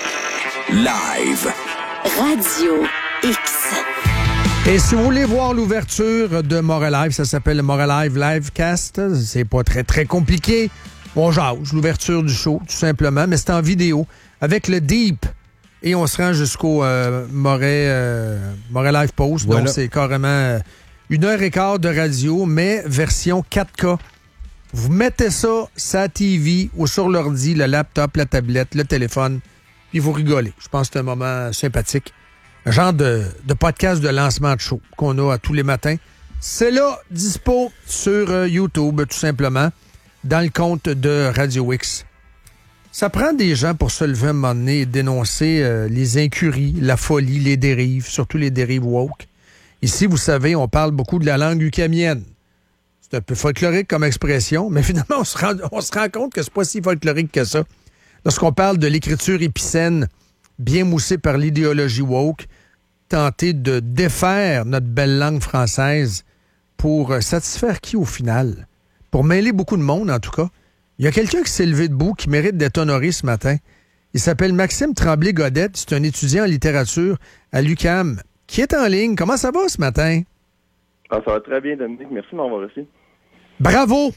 S5: Live.
S2: Radio X.
S8: Et si vous voulez voir l'ouverture de Moret Live, ça s'appelle le Moret Live Livecast. C'est pas très, très compliqué. On jase, l'ouverture du show, tout simplement, mais c'est en vidéo, avec le Deep. Et on se rend jusqu'au euh, Moret, euh, Moret Live Post. Voilà. Donc, c'est carrément une heure et quart de radio, mais version quatre K. Vous mettez ça sur la T V ou sur l'ordi, le laptop, la tablette, le téléphone, puis vous rigolez. Je pense que c'est un moment sympathique. Un genre de, de podcast de lancement de show qu'on a à tous les matins. C'est là, dispo sur euh, YouTube, tout simplement, dans le compte de Radio X. Ça prend des gens pour se lever un moment donné et dénoncer euh, les incuries, la folie, les dérives, surtout les dérives woke. Ici, vous savez, on parle beaucoup de la langue ukamienne. C'est un peu folklorique comme expression, mais finalement, on se rend, on se rend compte que c'est pas si folklorique que ça. Lorsqu'on parle de l'écriture épicène, bien moussée par l'idéologie woke, tenter de défaire notre belle langue française pour satisfaire qui au final? Pour mêler beaucoup de monde, en tout cas. Il y a quelqu'un qui s'est levé debout qui mérite d'être honoré ce matin. Il s'appelle Maxime Tremblay-Godette. C'est un étudiant en littérature à l'U Q A M qui est en ligne. Comment ça va ce matin?
S25: Ah, ça va très bien, Dominique. Merci de m'avoir reçu.
S8: Bravo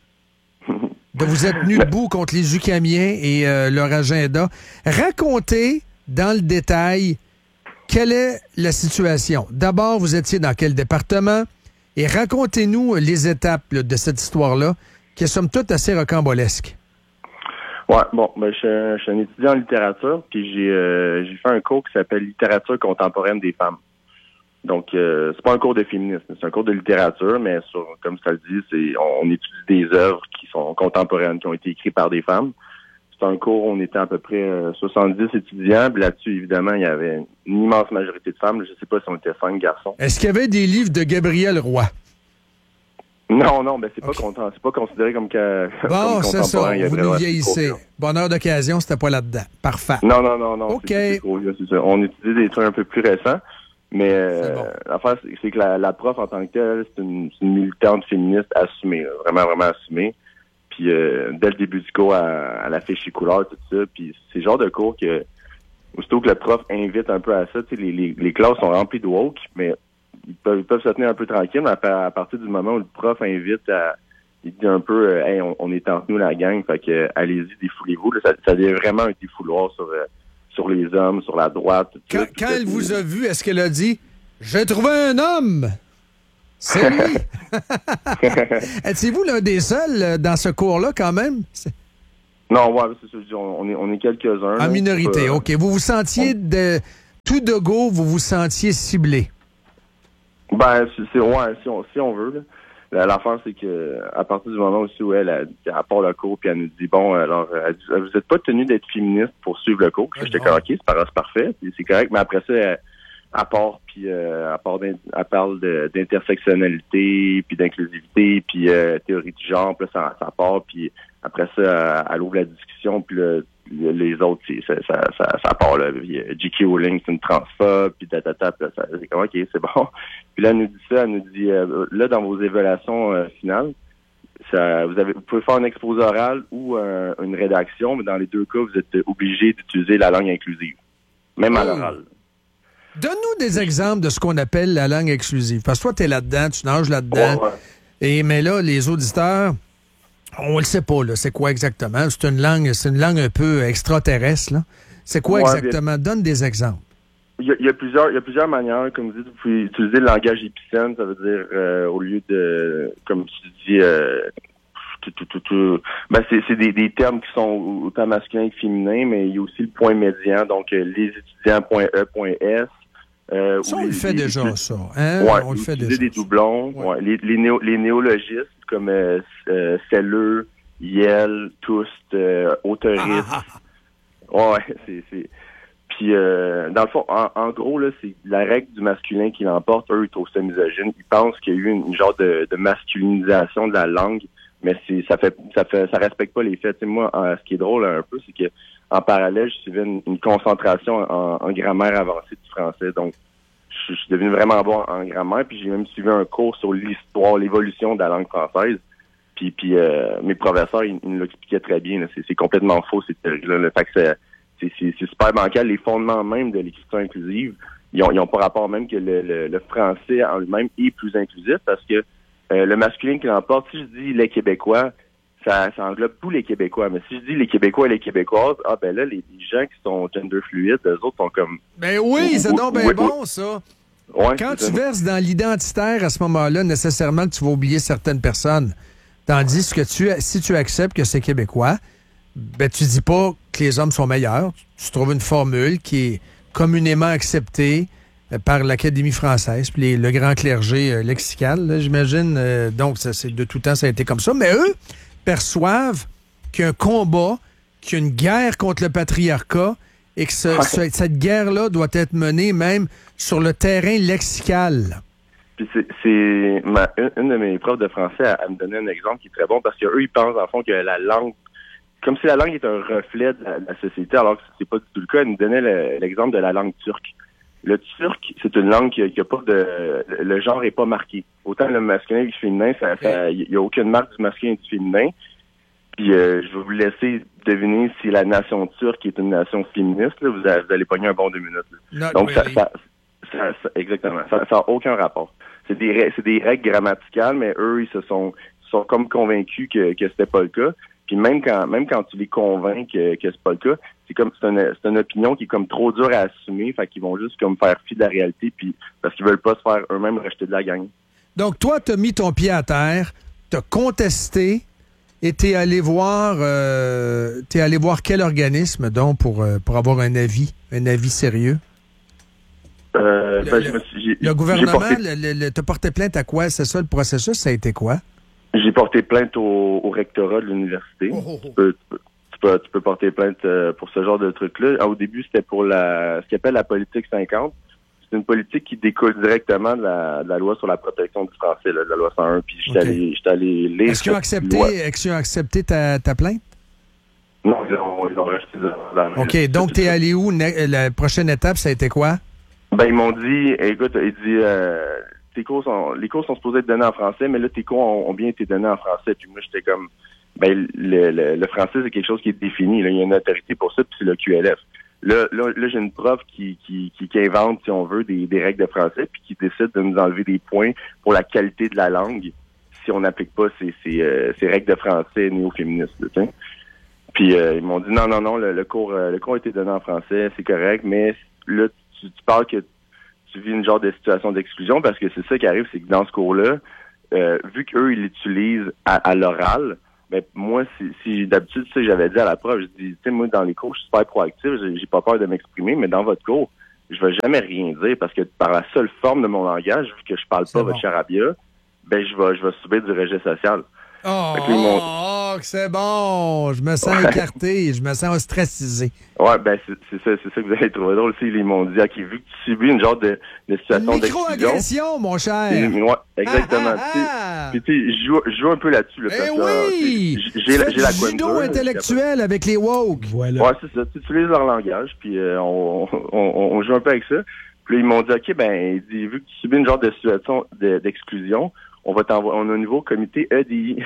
S8: de vous être tenu debout contre les UQAMiens et euh, leur agenda. Racontez dans le détail quelle est la situation. D'abord, vous étiez dans quel département? Et racontez-nous les étapes là, de cette histoire-là, qui est somme toute assez rocambolesque.
S25: Ouais, bon, ben, je, je suis un étudiant en littérature, puis j'ai, euh, j'ai fait un cours qui s'appelle Littérature contemporaine des femmes. Donc, euh, c'est pas un cours de féminisme, c'est un cours de littérature, mais sur, comme ça le dit, c'est on, on étudie des œuvres qui sont contemporaines, qui ont été écrites par des femmes. C'est un cours où on était à peu près euh, soixante-dix étudiants, puis là-dessus, évidemment, il y avait une immense majorité de femmes. Je sais pas si on était cinq garçons.
S8: Est-ce qu'il y avait des livres de Gabriel Roy?
S25: Non, non, ben c'est okay. pas content, c'est pas considéré comme, que,
S8: bon,
S25: comme
S8: c'est ça, vous nous
S25: vieillissez.
S8: Bonheur d'occasion, c'était pas là-dedans. Parfait.
S25: Non, non, non, non.
S8: OK.
S25: C'est, c'est trop vieux, c'est ça. On étudie des trucs un peu plus récents, mais euh, bon. L'affaire, c'est, c'est que la, la prof en tant que telle, c'est une, c'est une militante féministe assumée, là, vraiment, vraiment assumée. Puis euh, dès le début du cours, elle, elle affiche les couleurs, tout ça. Puis c'est le genre de cours que, aussitôt que le prof invite un peu à ça, tu sais, les, les, les classes sont remplies de woke, mais ils peuvent, ils peuvent se tenir un peu tranquilles, mais à, à partir du moment où le prof invite à, il dit un peu, euh, hey, on, on est entre nous la gang, fait que euh, allez-y, défoulez-vous. Là, ça, ça devient vraiment un défouloir sur, euh, sur les hommes, sur la droite. Tout
S8: quand
S25: ça,
S8: quand
S25: tout
S8: elle
S25: ça,
S8: vous a vu, est-ce qu'elle a dit « J'ai trouvé un homme ». C'est lui. Êtes-vous l'un des seuls euh, dans ce cours-là, quand même? C'est...
S25: Non, ouais, c'est ça. Je dis, on, on est, on est quelques-uns.
S8: En
S25: là,
S8: minorité,
S25: euh,
S8: OK. Vous vous sentiez de... Tout de go, vous vous sentiez ciblé?
S25: Ben, c'est, c'est ouais, si on, si on veut. Là. L'affaire, c'est que à partir du moment aussi où elle, elle, elle part le cours, puis elle nous dit, bon, alors, elle dit, vous n'êtes pas tenu d'être féministe pour suivre le cours. J'étais comme, OK, c'est, par- c'est parfait, c'est correct, mais après ça, elle, elle part, puis euh, elle, part elle parle de, d'intersectionnalité, puis d'inclusivité, puis euh, théorie du genre, puis là, ça, ça part, puis après ça, elle, elle ouvre la discussion, puis le, le, les autres, c'est, ça, ça, ça, ça part, là. J K Rowling, c'est une transphobe, puis tatata, puis là, ça, c'est comme, OK, c'est bon. Puis là, elle nous dit ça, elle nous dit, euh, là, dans vos évaluations euh, finales, ça, vous avez, vous pouvez faire un exposé oral ou euh, une rédaction, mais dans les deux cas, vous êtes obligé d'utiliser la langue inclusive, même à l'oral.
S8: Donne-nous des exemples de ce qu'on appelle la langue exclusive. Parce que toi, tu es là-dedans, tu nages là-dedans.
S25: Ouais, ouais.
S8: Et, mais là, les auditeurs, on le sait pas, là. C'est quoi exactement? C'est une langue, c'est une langue un peu extraterrestre, là. C'est quoi
S25: Ouais,
S8: exactement? Donne des exemples.
S25: Il y, a, il y a plusieurs, il y a plusieurs manières. Comme vous dites, vous pouvez utiliser le langage épicène, ça veut dire euh, au lieu de, comme tu dis, euh, tout, tout, tout, tout, ben c'est, c'est des, des termes qui sont autant masculins que féminins, mais il y a aussi le point médian, donc euh, les étudiants point E point S. Euh,
S8: Ça,
S25: ou
S8: on
S25: les,
S8: le fait
S25: les,
S8: déjà,
S25: les,
S8: ça. Hein?
S25: Ouais,
S8: On le fait
S25: utiliser
S8: déjà.
S25: des doublons, ouais. Ouais, les, les, néo, les néologismes comme euh, euh, celleux, yel, tous, euh, autoriste.
S8: Ah,
S25: Ouais, c'est, c'est. Puis euh, dans le fond, en, en gros là, c'est la règle du masculin qui l'emporte. Eux, ils trouvent ça misogyne. Ils pensent qu'il y a eu une, une genre de, de masculinisation de la langue, mais c'est ça fait ça fait ça respecte pas les faits. Tu sais, moi, en, ce qui est drôle un peu, c'est que en parallèle, je suivais une, une concentration en, en grammaire avancée du français. Donc, je, je suis devenu vraiment bon en, en grammaire. Puis j'ai même suivi un cours sur l'histoire, l'évolution de la langue française. Puis, puis euh, mes professeurs, ils, ils nous l'expliquaient très bien. Là. C'est, c'est complètement faux, ces théories-là. Le fait que c'est, c'est, c'est, c'est super bancal. Les fondements même de l'écriture inclusive, ils ont, ils ont pas rapport même que le, le, le français en lui-même est plus inclusif parce que euh, le masculin qui l'emporte, si je dis les Québécois, ça, ça englobe tous les Québécois. Mais si je dis les Québécois et les Québécoises, ah ben là, les, les gens qui sont gender fluides, eux autres sont comme...
S8: Ben oui, c'est donc bien
S25: oui,
S8: bon, ça.
S25: Ouais,
S8: Quand tu
S25: ça.
S8: verses dans l'identitaire, à ce moment-là, nécessairement, tu vas oublier certaines personnes. Tandis que tu, si tu acceptes que c'est québécois, ben tu dis pas que les hommes sont meilleurs. Tu trouves une formule qui est communément acceptée euh, par l'Académie française, puis les- le grand clergé euh, lexical, là, j'imagine. Euh, donc, ça, c'est, de tout temps, ça a été comme ça. Mais eux perçoivent qu'il y a un combat, qu'il y a une guerre contre le patriarcat et que ce- ce- cette guerre-là doit être menée même sur le terrain lexical.
S25: Puis c'est, c'est ma, une, une de mes profs de français, elle, elle me donnait un exemple qui est très bon parce qu'eux, ils pensent en fond que la langue, comme si la langue est un reflet de la, de la société, alors que c'est pas du tout le cas. Elle nous donnait le- l'exemple de la langue turque. Le turc, c'est une langue qui, qui a pas de, le genre est pas marqué. Autant le masculin que le féminin, ça, ça, il y a aucune marque du masculin et du féminin. Puis euh, je vais vous laisser deviner si la nation turque est une nation féministe. Là. Vous, allez, vous allez pogner un bon deux minutes. Là.
S8: Not
S25: Donc ça,
S8: really.
S25: ça, ça, ça- exactement, ça n'a aucun rapport. C'est des, rè- c'est des règles grammaticales, mais eux, ils se sont, sont comme convaincus que, que c'était pas le cas. Puis même quand, même quand tu les convaincs que, que c'est pas le cas, c'est comme c'est une, c'est une opinion qui est comme trop dure à assumer, fait qu'ils vont juste comme faire fi de la réalité, puis parce qu'ils veulent pas se faire eux-mêmes rejeter de la gang.
S8: Donc, toi, tu as mis ton pied à terre, tu as contesté et tu es allé voir euh, t'es allé voir quel organisme, donc, pour, euh, pour avoir un avis, un avis sérieux?
S25: Euh,
S8: Le-
S25: ben,
S8: le-
S25: je me suis- j'ai-
S8: Le
S25: j'ai
S8: gouvernement,
S25: porté-
S8: le, le, le- t'as porté plainte à quoi? C'est ça, le processus, ça a été quoi?
S25: J'ai porté plainte au, au rectorat de l'université. Tu, peux, tu, peux, tu, peux, tu peux porter plainte euh, pour ce genre de truc-là. Ah, au début, c'était pour la ce qu'on appelle la politique cinquante. C'est une politique qui découle directement de la, de la loi sur la protection du français, là, de la loi cent un. Puis j'étais
S8: OK.
S25: allé, j'étais allé lire
S8: Est-ce qu'ils ont
S25: cette
S8: accepté,
S25: loi.
S8: est-ce qu'ils ont accepté ta, ta plainte?
S25: Non, ils ont, ils ont rejeté la- la-
S8: OK, donc tu es allé où? Ne- La prochaine étape, ça a été quoi?
S25: Ben, ils m'ont dit, écoute, ils dit, euh, tes cours sont, les cours sont supposés être donnés en français, mais là, tes cours ont, ont bien été donnés en français. Puis moi, j'étais comme, ben, le, le, le français, c'est quelque chose qui est défini. Là. Il y a une autorité pour ça, puis c'est le Q L F. Là, là, là j'ai une prof qui, qui, qui, qui invente, si on veut, des, des règles de français, puis qui décide de nous enlever des points pour la qualité de la langue si on n'applique pas ces, ces, euh, ces règles de français néo-féministes. Tu sais. Puis euh, ils m'ont dit non, non, non, le, le cours euh, le cours a été donné en français, c'est correct, mais là, tu, tu parles que tu vis une genre de situation d'exclusion parce que c'est ça qui arrive, c'est que dans ce cours-là, euh, vu qu'eux, ils l'utilisent à, à l'oral, ben moi, si, si d'habitude, tu sais, j'avais dit à la prof, je dis, tu sais, moi, dans les cours, je suis super proactif, j'ai, j'ai pas peur de m'exprimer, mais dans votre cours, je vais jamais rien dire parce que par la seule forme de mon langage, vu que je parle pas
S8: c'est
S25: votre
S8: bon.
S25: charabia, ben je vais je vais subir du rejet social.
S8: Oh,
S25: Fait que là, ils m'ont-
S8: oh, que c'est bon! Je me sens
S25: Ouais.
S8: écarté, je me sens ostracisé.
S25: Ouais, ben c'est, c'est ça, c'est ça que vous allez trouver drôle aussi. Ils m'ont dit, ok, vu que tu subis une genre de, de situation d'exclusion.
S8: Microagression, mon cher!
S25: Puis, ouais, exactement.
S8: Ah, ah,
S25: Tu sais,
S8: ah.
S25: Puis tu sais, je joue, je joue un peu là-dessus. Là,
S8: Eh
S25: parce que,
S8: oui!
S25: tu sais, j'ai, la- j'ai la
S8: judo
S25: Quentin, là,
S8: intellectuel avec les woke.
S12: Voilà.
S25: Ouais, c'est ça. Tu utilises leur langage, puis euh, on, on, on, on joue un peu avec ça. Puis là, ils m'ont dit, OK, ben, il dit, vu que tu subis une genre de situation de- d'exclusion, on va t'envoyer, on a un nouveau comité E D I.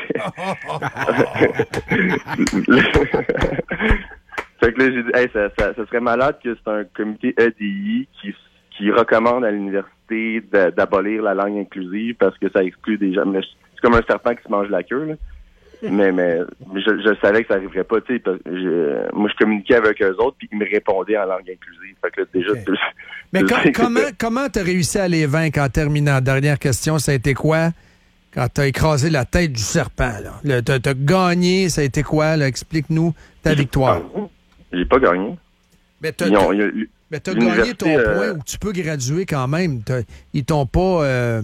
S25: Fait que là, j'ai dit, hey, ça, ça, ça serait malade que c'est un comité E D I qui, qui recommande à l'université de- d'abolir la langue inclusive parce que ça exclut des gens. Mais c'est comme un serpent qui se mange la queue, là. Mais, mais, mais je, je savais que ça arriverait pas, tu sais. parce que je- Moi, je communiquais avec eux autres, puis ils me répondaient en langue inclusive. Fait que là, déjà, tu-
S8: Mais
S25: tu
S8: com-
S25: sais que
S8: comment
S25: c'était-
S8: comment t'as réussi à les vaincre en terminant? Dernière question, ça a été quoi? Quand t'as écrasé la tête du serpent, là. Le- T'as t'as gagné, ça a été quoi? Là? Explique-nous ta victoire.
S25: J'ai pas gagné.
S8: Mais t'as
S25: Ils ont-
S8: t'as-
S25: ils ont-
S8: mais t'as
S25: l'université,
S8: gagné ton
S25: euh,
S8: point où tu peux graduer quand même. T'as- Ils t'ont pas, euh,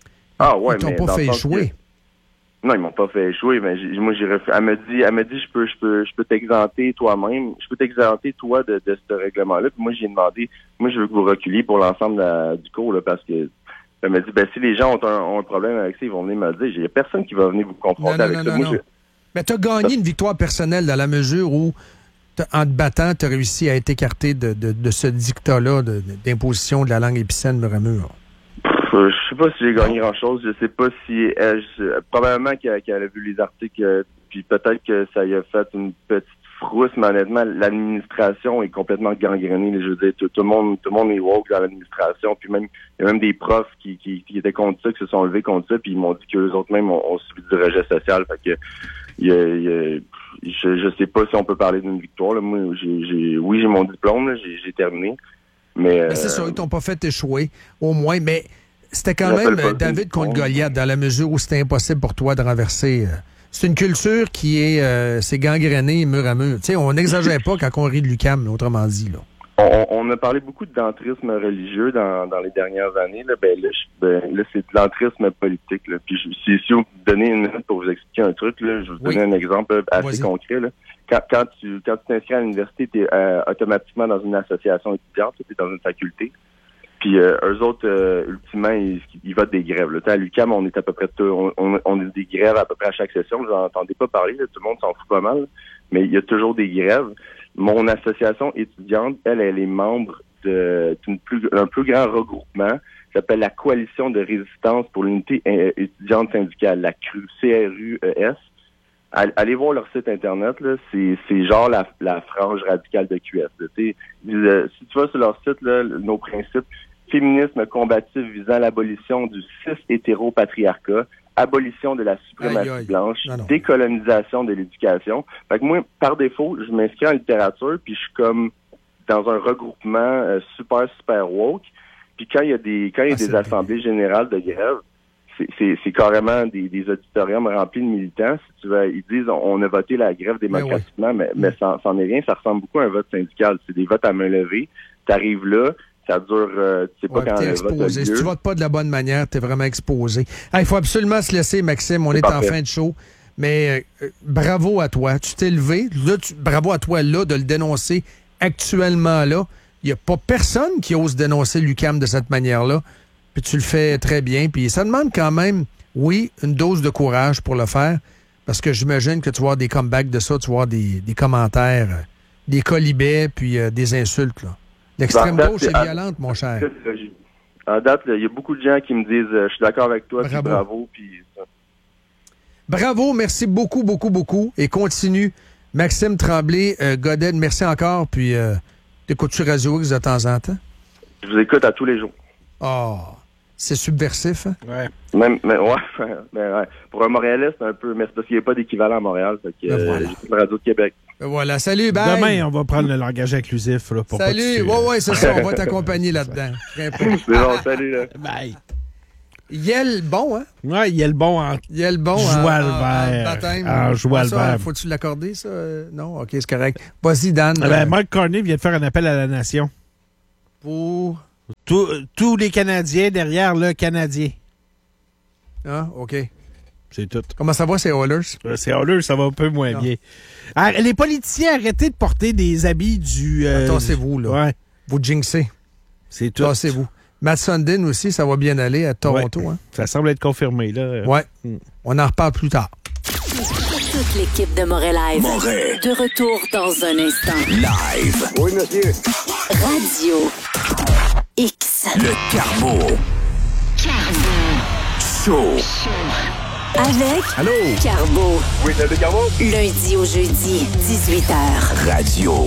S25: Ah ouais,
S8: ils t'ont
S25: mais
S8: pas
S25: dans
S8: fait
S25: le sens
S8: échouer.
S25: que- Non, ils m'ont pas fait échouer, mais j'ai- moi j'ai refait. Elle me dit, elle me dit, je peux, je peux, je peux t'exempter toi-même, je peux t'exempter toi de, de ce règlement-là. Puis moi j'ai demandé, moi je veux que vous reculiez pour l'ensemble de la- du cours là, parce que elle me dit, ben si les gens ont un, ont un problème avec ça, ils vont venir me le dire. Il y a personne qui va venir vous confronter
S8: Non, non,
S25: avec
S8: non,
S25: ça.
S8: non,
S25: Moi,
S8: non.
S25: je-
S8: Mais t'as gagné une victoire personnelle dans la mesure où, t'as- en te battant, t'as réussi à être écarté de, de, de ce dictat-là de- de- d'imposition de la langue épicène mur à mur.
S25: Pff, euh, je sais pas si j'ai gagné grand-chose. Je sais pas si elle, je- probablement qu'elle qu'elle a vu les articles, euh, puis peut-être que ça y a fait une petite frousse, mais honnêtement, l'administration est complètement gangrénée. Je veux dire, tout, tout le monde, tout le monde est woke dans l'administration, puis même il y a même des profs qui, qui, qui étaient contre ça, qui se sont levés contre ça, puis ils m'ont dit qu'eux autres même ont, ont subi du rejet social. Fait que il y a, il y a- je, je sais pas si on peut parler d'une victoire. Là. Moi, j'ai, j'ai, oui, j'ai mon diplôme, là, j'ai, j'ai terminé, mais
S8: Mais c'est
S25: euh,
S8: sûr, ils t'ont pas fait échouer, au moins, mais c'était quand
S25: Je
S8: même
S25: rappelle pas
S8: euh,
S25: le
S8: David
S25: diplôme.
S8: contre Goliath, dans la mesure où c'était impossible pour toi de renverser. euh, C'est une culture qui est, euh, c'est gangréné mur à mur. Tu sais, on n'exagère pas quand on rit de l'U Q A M, autrement dit, là.
S25: On, on a parlé beaucoup d'entrisme religieux dans, dans les dernières années. Là, ben, là, je- ben, là, c'est de l'entrisme politique. Là. Puis je- si, si vous me donnez une minute pour vous expliquer un truc, là, je vais vous
S8: Oui.
S25: donner un exemple là, assez
S8: Vas-y.
S25: concret. Là. Quand, quand tu quand tu t'inscris à l'université, tu es automatiquement dans une association étudiante, tu es dans une faculté. Puis euh, eux autres, euh, ultimement, ils, ils votent des grèves. Là. Tu sais, à l'U Q A M, on est à peu près tout- on, on, on a des grèves à peu près à chaque session. Vous n'en entendez pas parler, là, tout le monde s'en fout pas mal. Là. Mais il y a toujours des grèves. Mon association étudiante, elle, elle est membre de d'une plus, d'un plus grand regroupement qui s'appelle la Coalition de résistance pour l'unité euh, étudiante syndicale, la C R U, C R U E S. All- Allez voir leur site internet, là, c'est, c'est genre la, la frange radicale de Q S. Là, tu sais. Ils disent, euh, si tu vas sur leur site, là, nos principes, féminisme combatif visant l'abolition du cis-hétéropatriarcat, abolition de la suprématie
S8: Aïe, aïe.
S25: blanche,
S8: Non, non.
S25: décolonisation de l'éducation. Fait que moi, par défaut, je m'inscris en littérature, puis je suis comme dans un regroupement euh, super, super woke. Puis quand il y a des quand il y a
S8: Ah,
S25: des
S8: c'est
S25: assemblées générales de grève, c'est, c'est, c'est carrément des, des auditoriums remplis de militants. Si tu veux, ils disent on, on a voté la grève démocratiquement, mais, mais ça n'en est rien. Ça ressemble beaucoup à un vote syndical. C'est des votes à main levée. Tu arrives là, ça dure, euh, tu sais pas
S8: Ouais,
S25: quand
S8: t'es
S25: le vote a
S8: exposé. Si
S25: lieu.
S8: tu votes pas de la bonne manière, t'es vraiment exposé. Il faut absolument se laisser, Maxime. On
S25: C'est
S8: est en
S25: parfait.
S8: fin de show. Mais euh, bravo à toi. Tu t'es levé. Là, tu- bravo à toi, là, de le dénoncer actuellement, là. Il n'y a pas personne qui ose dénoncer l'U Q A M de cette manière-là. Puis tu le fais très bien. Puis ça demande quand même, oui, une dose de courage pour le faire. Parce que j'imagine que tu vas avoir des comebacks de ça, tu vas avoir des, des commentaires, euh, des colibets, puis euh, des insultes, là. L'extrême
S25: Ben, en date,
S8: gauche
S25: c'est-
S8: est violente, mon cher.
S25: En date, là, il y a beaucoup de gens qui me disent euh, je suis d'accord avec toi, puis
S8: Bravo.
S25: bravo, puis ça.
S8: Bravo, merci beaucoup, beaucoup, beaucoup. Et continue. Maxime Tremblay, euh, Godin, merci encore. Puis euh, T'écoutes-tu Radio X de temps en temps?
S25: Je vous écoute à tous les jours.
S8: Oh, c'est subversif, hein?
S25: Ouais. Même, mais, ouais, mais, ouais. Pour un Montréalais, c'est un peu... Mais c'est parce qu'il n'y a pas d'équivalent à Montréal. Fait que, euh,
S8: voilà.
S25: j'écoute la Radio de Québec.
S8: Voilà, salut, bye!
S10: Demain, on va prendre le langage inclusif. Là, pour
S8: salut,
S10: pas
S8: ouais, ouais, c'est ça, on va t'accompagner là-dedans.
S25: C'est bon, salut, là.
S10: Bye!
S8: Yel bon, hein?
S10: Ouais, Yel bon en
S8: Yel bon
S10: joie
S8: en,
S10: le
S8: en,
S10: vert.
S8: en baptême.
S10: En joie le vert.
S8: Faut-tu l'accorder, ça? Non? OK, c'est correct. Vas-y, Dan.
S10: Ah ben, Mark Carney vient de faire un appel à la nation.
S8: Pour?
S10: Tous, tous les Canadiens derrière le Canadien.
S8: Ah, OK.
S10: C'est tout.
S8: Comment ça va, c'est Oilers?
S10: Euh, c'est Oilers, ça va un peu moins non. bien. Ah, les politiciens, arrêtez de porter des habits du... Euh,
S8: Tassez-vous, là.
S10: Ouais.
S8: Vous jinxez.
S10: C'est tout.
S8: Tassez-vous. Matt Sundin aussi, ça va bien aller à Toronto.
S10: Ouais.
S8: Hein?
S10: Ça semble être confirmé, là.
S8: Ouais.
S10: Mm.
S8: On en reparle plus tard.
S1: Toute l'équipe de Moret Live.
S5: Moret.
S1: De retour dans un instant.
S5: Live.
S24: Oui, monsieur.
S1: Radio X.
S5: Le Carbo. Show.
S1: Avec
S5: Allô?
S1: Carbo.
S24: Oui, c'est le Carbo.
S1: Lundi au jeudi, dix-huit heures.
S5: Radio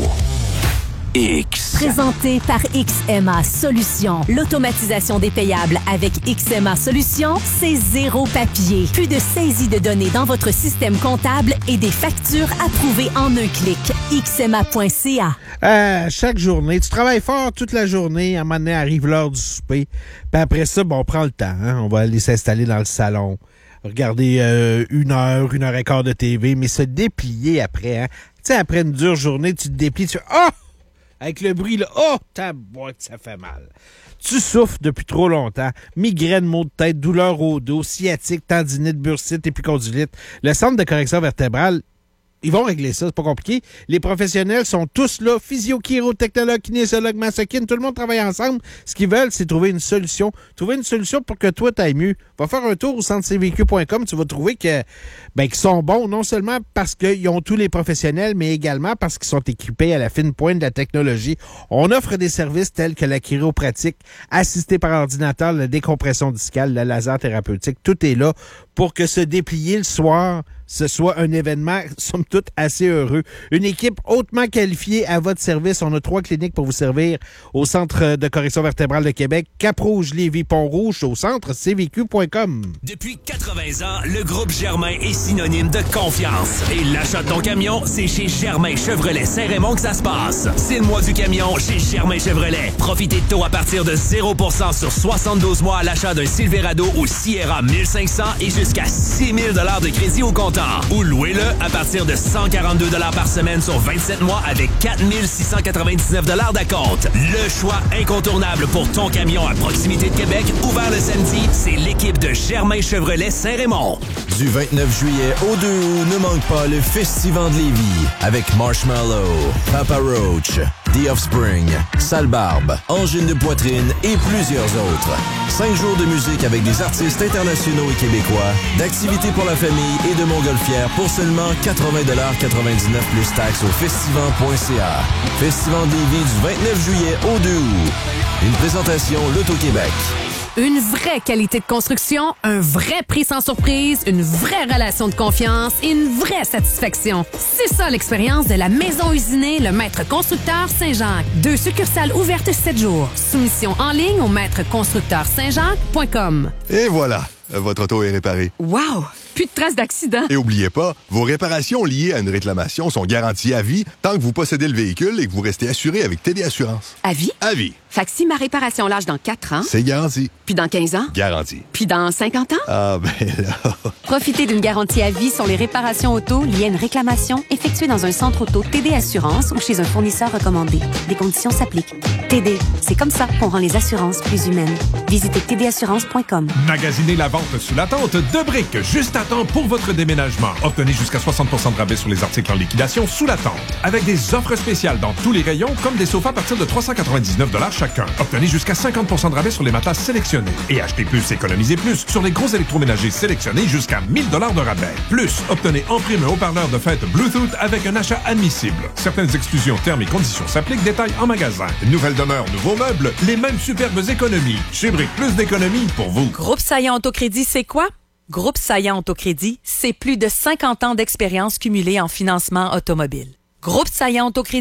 S5: X.
S1: Présenté par X M A Solutions. L'automatisation des payables avec X M A Solutions, c'est zéro papier. Plus de saisie de données dans votre système comptable et des factures approuvées en un clic. X M A point C A.
S10: Euh, chaque journée, tu travailles fort toute la journée. À un moment donné, arrive l'heure du souper. Puis après ça, bon, on prend le temps. Hein? On va aller s'installer dans le salon. Regarder euh, une heure, une heure et quart de T V, mais se déplier après. Hein? Tu sais, après une dure journée, tu te déplies, tu fais « Oh! » Avec le bruit, là, « Oh! » Ta boîte, ça fait mal. Tu souffres depuis trop longtemps. Migraine, maux de tête, douleur au dos, sciatique, tendinite, bursite, épicondylite. Le centre de correction vertébrale, ils vont régler ça, c'est pas compliqué. Les professionnels sont tous là, physio, chiro, technologue, kinésiologue, masochine, tout le monde travaille ensemble. Ce qu'ils veulent, c'est trouver une solution. Trouver une solution pour que toi, t'ailles mieux. Va faire un tour au centre c v q point com, tu vas trouver que ben, qu'ils sont bons, non seulement parce qu'ils ont tous les professionnels, mais également parce qu'ils sont équipés à la fine pointe de la technologie. On offre des services tels que la chiropratique, assistée par ordinateur, la décompression discale, la laser thérapeutique. Tout est là pour que se déplier le soir, ce soit un événement, somme toute, assez heureux. Une équipe hautement qualifiée à votre service. On a trois cliniques pour vous servir au Centre de correction vertébrale de Québec, Cap-Rouge, Lévis, Pont-Rouge, au centre c v q point com.
S4: Depuis quatre-vingts ans, le groupe Germain est synonyme de confiance. Et l'achat de ton camion, c'est chez Germain Chevrolet Saint-Raymond que ça se passe. C'est le mois du camion chez Germain Chevrolet. Profitez de taux à partir de zéro pour cent sur soixante-douze mois à l'achat d'un Silverado ou Sierra mille cinq cents et jusqu'à six mille dollars de crédit au comptant. Ou louez-le à partir de cent quarante-deux dollars par semaine sur vingt-sept mois avec quatre mille six cent quatre-vingt-dix-neuf dollars d'acompte. Le choix incontournable pour ton camion à proximité de Québec, ouvert le samedi, c'est l'équipe de Germain Chevrolet Saint-Raymond.
S13: Du vingt-neuf juillet au deux août, ne manque pas le Festival de Lévis avec Marshmallow, Papa Roach, The Offspring, Sale Barbe, Angine de poitrine et plusieurs autres. Cinq jours de musique avec des artistes internationaux et québécois, d'activités pour la famille et de montgolfière pour seulement quatre-vingts dollars quatre-vingt-dix-neuf plus taxes au festival point c a. Festival de Lévis du vingt-neuf juillet au deux août. Une présentation L'Auto-Québec.
S23: Une vraie qualité de construction, un vrai prix sans surprise, une vraie relation de confiance et une vraie satisfaction. C'est ça l'expérience de la Maison Usinée, le Maître Constructeur Saint-Jacques. Deux succursales ouvertes sept jours. Soumission en ligne au maître constructeur saint jacques point com.
S3: Et voilà, votre auto est réparée.
S23: Wow! Plus de traces d'accident.
S3: Et oubliez pas, vos réparations liées à une réclamation sont garanties à vie tant que vous possédez le véhicule et que vous restez assuré avec T D Assurance.
S6: À vie?
S3: À vie.
S6: Fait que si ma réparation lâche dans quatre ans...
S3: C'est garanti.
S6: Puis dans quinze ans?
S3: Garanti.
S6: Puis dans cinquante ans?
S3: Ah, ben là...
S18: Profitez d'une garantie à vie sur les réparations auto liées à une réclamation effectuée dans un centre auto T D Assurance ou chez un fournisseur recommandé. Des conditions s'appliquent. T D, c'est comme ça qu'on rend les assurances plus humaines. Visitez t d assurance point com.
S7: Magasinez la vente sous la tente de Brick, juste à temps pour votre déménagement. Obtenez jusqu'à soixante pour cent de rabais sur les articles en liquidation sous la tente. Avec des offres spéciales dans tous les rayons, comme des sofas à partir de trois cent quatre-vingt-dix-neuf dollars chacun. Obtenez jusqu'à cinquante pour cent de rabais sur les matelas sélectionnés. Et achetez plus, économisez plus sur les gros électroménagers sélectionnés jusqu'à mille dollars de rabais. Plus, obtenez en prime un haut-parleur de fête Bluetooth avec un achat admissible. Certaines exclusions, termes et conditions s'appliquent. Détails en magasin. Nouvelle demeure, nouveaux meubles, les mêmes superbes économies. Chez Brick, plus d'économies pour vous.
S9: Groupe Saillant Autocrédit, c'est quoi? Groupe Saillant Autocrédit, c'est plus de cinquante ans d'expérience cumulée en financement automobile. Groupe Saillant Autocrédit,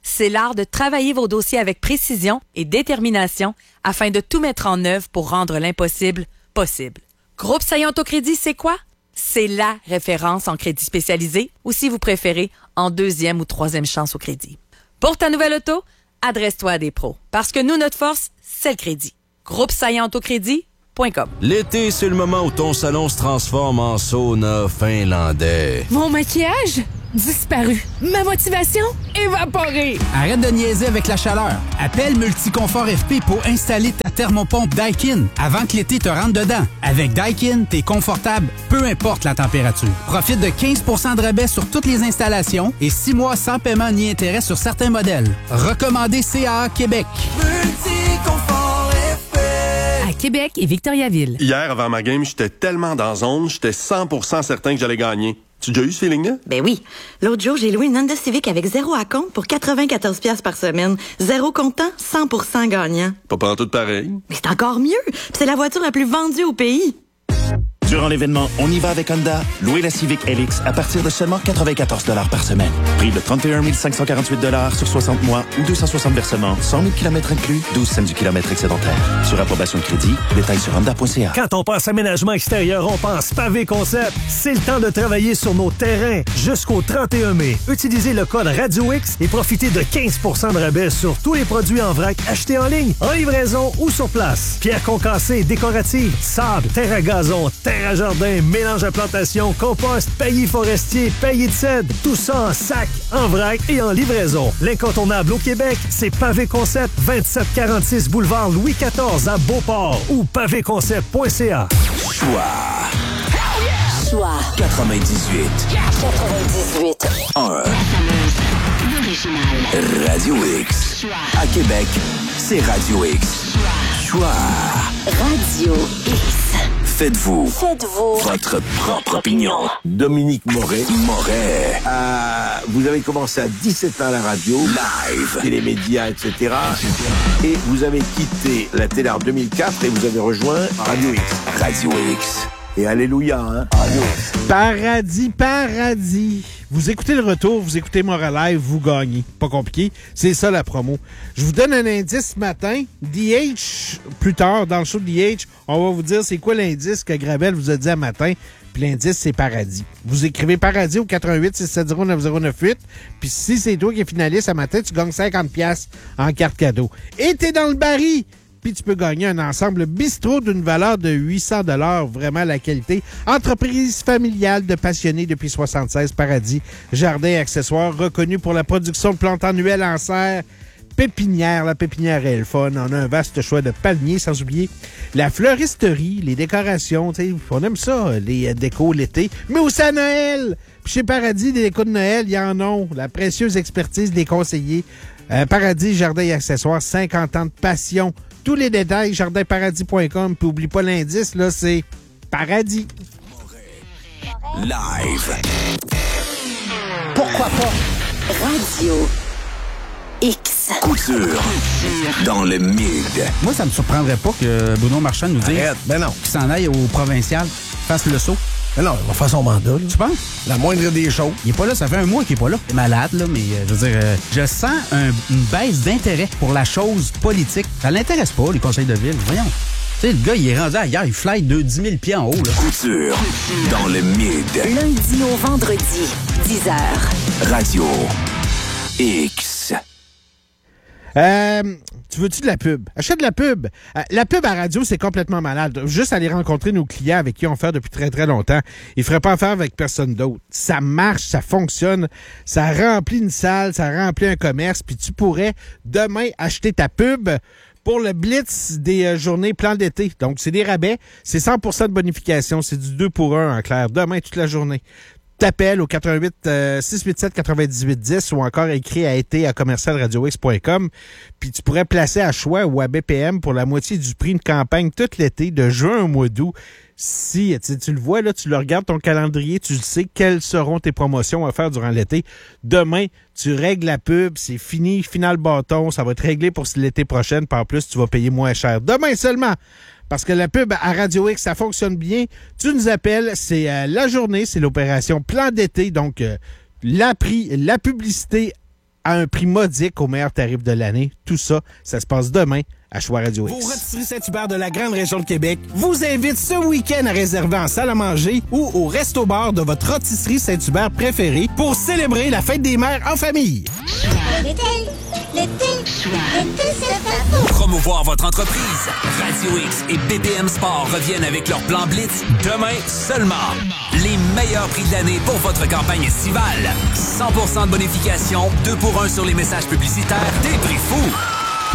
S9: c'est l'art de travailler vos dossiers avec précision et détermination afin de tout mettre en œuvre pour rendre l'impossible possible. Groupe Saillant Autocrédit, c'est quoi? C'est la référence en crédit spécialisé ou, si vous préférez, en deuxième ou troisième chance au crédit. Pour ta nouvelle auto, adresse-toi à des pros. Parce que nous, notre force, c'est le crédit. Groupe Saillant Autocrédit point com.
S13: L'été, c'est le moment où ton salon se transforme en sauna finlandais.
S23: Mon maquillage? Disparu. Ma motivation? Évaporée.
S11: Arrête de niaiser avec la chaleur. Appelle Multiconfort F P pour installer ta thermopompe Daikin avant que l'été te rentre dedans. Avec Daikin, t'es confortable, peu importe la température. Profite de quinze pour cent de rabais sur toutes les installations et six mois sans paiement ni intérêt sur certains modèles. Recommandé C A A Québec.
S23: Multiconfort F P. À Québec et Victoriaville.
S14: Hier, avant ma game, j'étais tellement dans zone, j'étais cent pour cent certain que j'allais gagner. Tu as déjà eu ce feeling-là?
S15: Ben oui. L'autre jour, j'ai loué une Honda Civic avec zéro à compte pour quatre-vingt-quatorze dollars par semaine. Zéro comptant, cent pour cent gagnant.
S14: Pas pantoute pareil.
S15: Mais c'est encore mieux. Puis c'est la voiture la plus vendue au pays.
S16: Durant l'événement On y va avec Honda, louez la Civic L X à partir de seulement quatre-vingt-quatorze dollars par semaine. Prix de trente et un mille cinq cent quarante-huit dollars sur soixante mois ou deux cent soixante versements, cent mille kilomètres inclus, douze cents du kilomètre excédentaire. Sur approbation de crédit, détails sur honda point c a.
S12: Quand on pense aménagement extérieur, on pense Pavé Concept. C'est le temps de travailler sur nos terrains jusqu'au trente et un mai. Utilisez le code Radio X et profitez de quinze pour cent de rabais sur tous les produits en vrac achetés en ligne, en livraison ou sur place. Pierre concassée, décorative, sable, terre à gazon, terre à jardin, mélange à plantation, compost, paillis forestier, paillis de cèdre, tout ça en sac, en vrac et en livraison. L'incontournable au Québec, c'est Pavé Concept, vingt-sept quarante-six boulevard Louis quatorze à Beauport ou pavé concept point c a.
S5: Choix.
S1: Choix.
S5: quatre-vingt-dix-huit.
S1: quatre-vingt-dix-huit.
S5: un. Radio X. À Québec, c'est Radio X. Choix.
S1: Radio X.
S5: Faites-vous.
S1: Faites-vous.
S5: Votre propre opinion. Dominique Moret. Moret.
S22: Euh, vous avez commencé à dix-sept ans à la radio.
S5: Live.
S22: Télémédias, et cetera. Et vous avez quitté la télé en deux mille quatre et vous avez rejoint Radio X.
S5: Radio X.
S22: Et alléluia, hein? Radio X.
S10: Paradis, paradis. Vous écoutez le retour, vous écoutez Moral Live, vous gagnez. Pas compliqué. C'est ça la promo. Je vous donne un indice ce matin. D H, plus tard, dans le show de D H, on va vous dire c'est quoi l'indice que Gravel vous a dit à matin. Puis l'indice, c'est Paradis. Vous écrivez Paradis au quatre un huit six sept zéro neuf zéro neuf huit. Puis si c'est toi qui es finaliste ce matin, tu gagnes cinquante dollars en carte cadeau. Et t'es dans le baril! Puis tu peux gagner un ensemble bistrot d'une valeur de huit cents dollars, vraiment la qualité. Entreprise familiale de passionnés depuis soixante-seize, Paradis, jardin et accessoires, reconnu pour la production de plantes annuelles en serre. Pépinière, la pépinière est le fun. On a un vaste choix de palmiers, sans oublier la fleuristerie, les décorations. On aime ça, les décos l'été, mais aussi à Noël. Puis chez Paradis, des décos de Noël, il y en a. La précieuse expertise des conseillers. Euh, Paradis, jardin et accessoires, cinquante ans de passion. Tous les détails, jardin paradis point com. Puis oublie pas l'indice, là, c'est Paradis.
S5: Live.
S1: Pourquoi pas? Radio X.
S5: Couture. Dans le mid.
S11: Moi, ça me surprendrait pas que Bruno Marchand nous dise
S19: ben non.
S11: qu'il s'en aille au provincial, fasse le saut.
S19: Ben non, il va faire son mandat. Là.
S11: Tu penses?
S19: La moindre des choses.
S11: Il est pas là, ça fait un mois qu'il est pas là. Il est malade, là, mais euh, je veux dire, euh, je sens un, une baisse d'intérêt pour la chose politique. Ça l'intéresse pas, les conseils de ville. Voyons. Tu sais, le gars, il est rendu ailleurs, il fly de dix mille pieds en haut. Là.
S5: Couture. Dans le mid.
S1: Lundi au vendredi, dix heures.
S5: Radio X.
S10: Euh, tu veux-tu de la pub? Achète de la pub. Euh, la pub à radio, c'est complètement malade. Juste aller rencontrer nos clients avec qui on fait depuis très, très longtemps. Ils ne feraient pas affaire avec personne d'autre. Ça marche, ça fonctionne, ça remplit une salle, ça remplit un commerce, puis tu pourrais demain acheter ta pub pour le blitz des euh, journées plan d'été. Donc, c'est des rabais, c'est cent pour cent de bonification, c'est du deux pour un en clair, demain toute la journée. T'appelles au quatre un huit six huit sept quatre-vingt-dix-huit dix ou encore écrit à été à commercial radio x point com. Puis tu pourrais placer à choix ou à B P M pour la moitié du prix de campagne tout l'été, de juin au mois d'août. Si tu, tu le vois, là, tu le regardes ton calendrier, tu le sais quelles seront tes promotions à faire durant l'été. Demain, tu règles la pub, c'est fini, final bâton, ça va être réglé pour l'été prochain. Puis en plus, tu vas payer moins cher. Demain seulement! Parce que la pub à Radio X, ça fonctionne bien. Tu nous appelles, c'est euh, la journée, c'est l'opération Plan d'été. Donc, euh, la prix, la publicité à un prix modique au meilleur tarif de l'année. Tout ça, ça se passe demain à Choix Radio X. Vos rôtisseries Saint-Hubert de la grande région de Québec vous invitent ce week-end à réserver en salle à manger ou au resto-bar de votre rôtisserie Saint-Hubert préférée pour célébrer la fête des mères en famille.
S2: L'été, l'été, l'été, c'est pas fou.
S17: Promouvoir votre entreprise. Radio X et B P M Sport reviennent avec leur plan Blitz demain seulement. Les meilleurs prix de l'année pour votre campagne estivale. cent pour cent de bonification, deux pour un sur les messages publicitaires, des prix fous.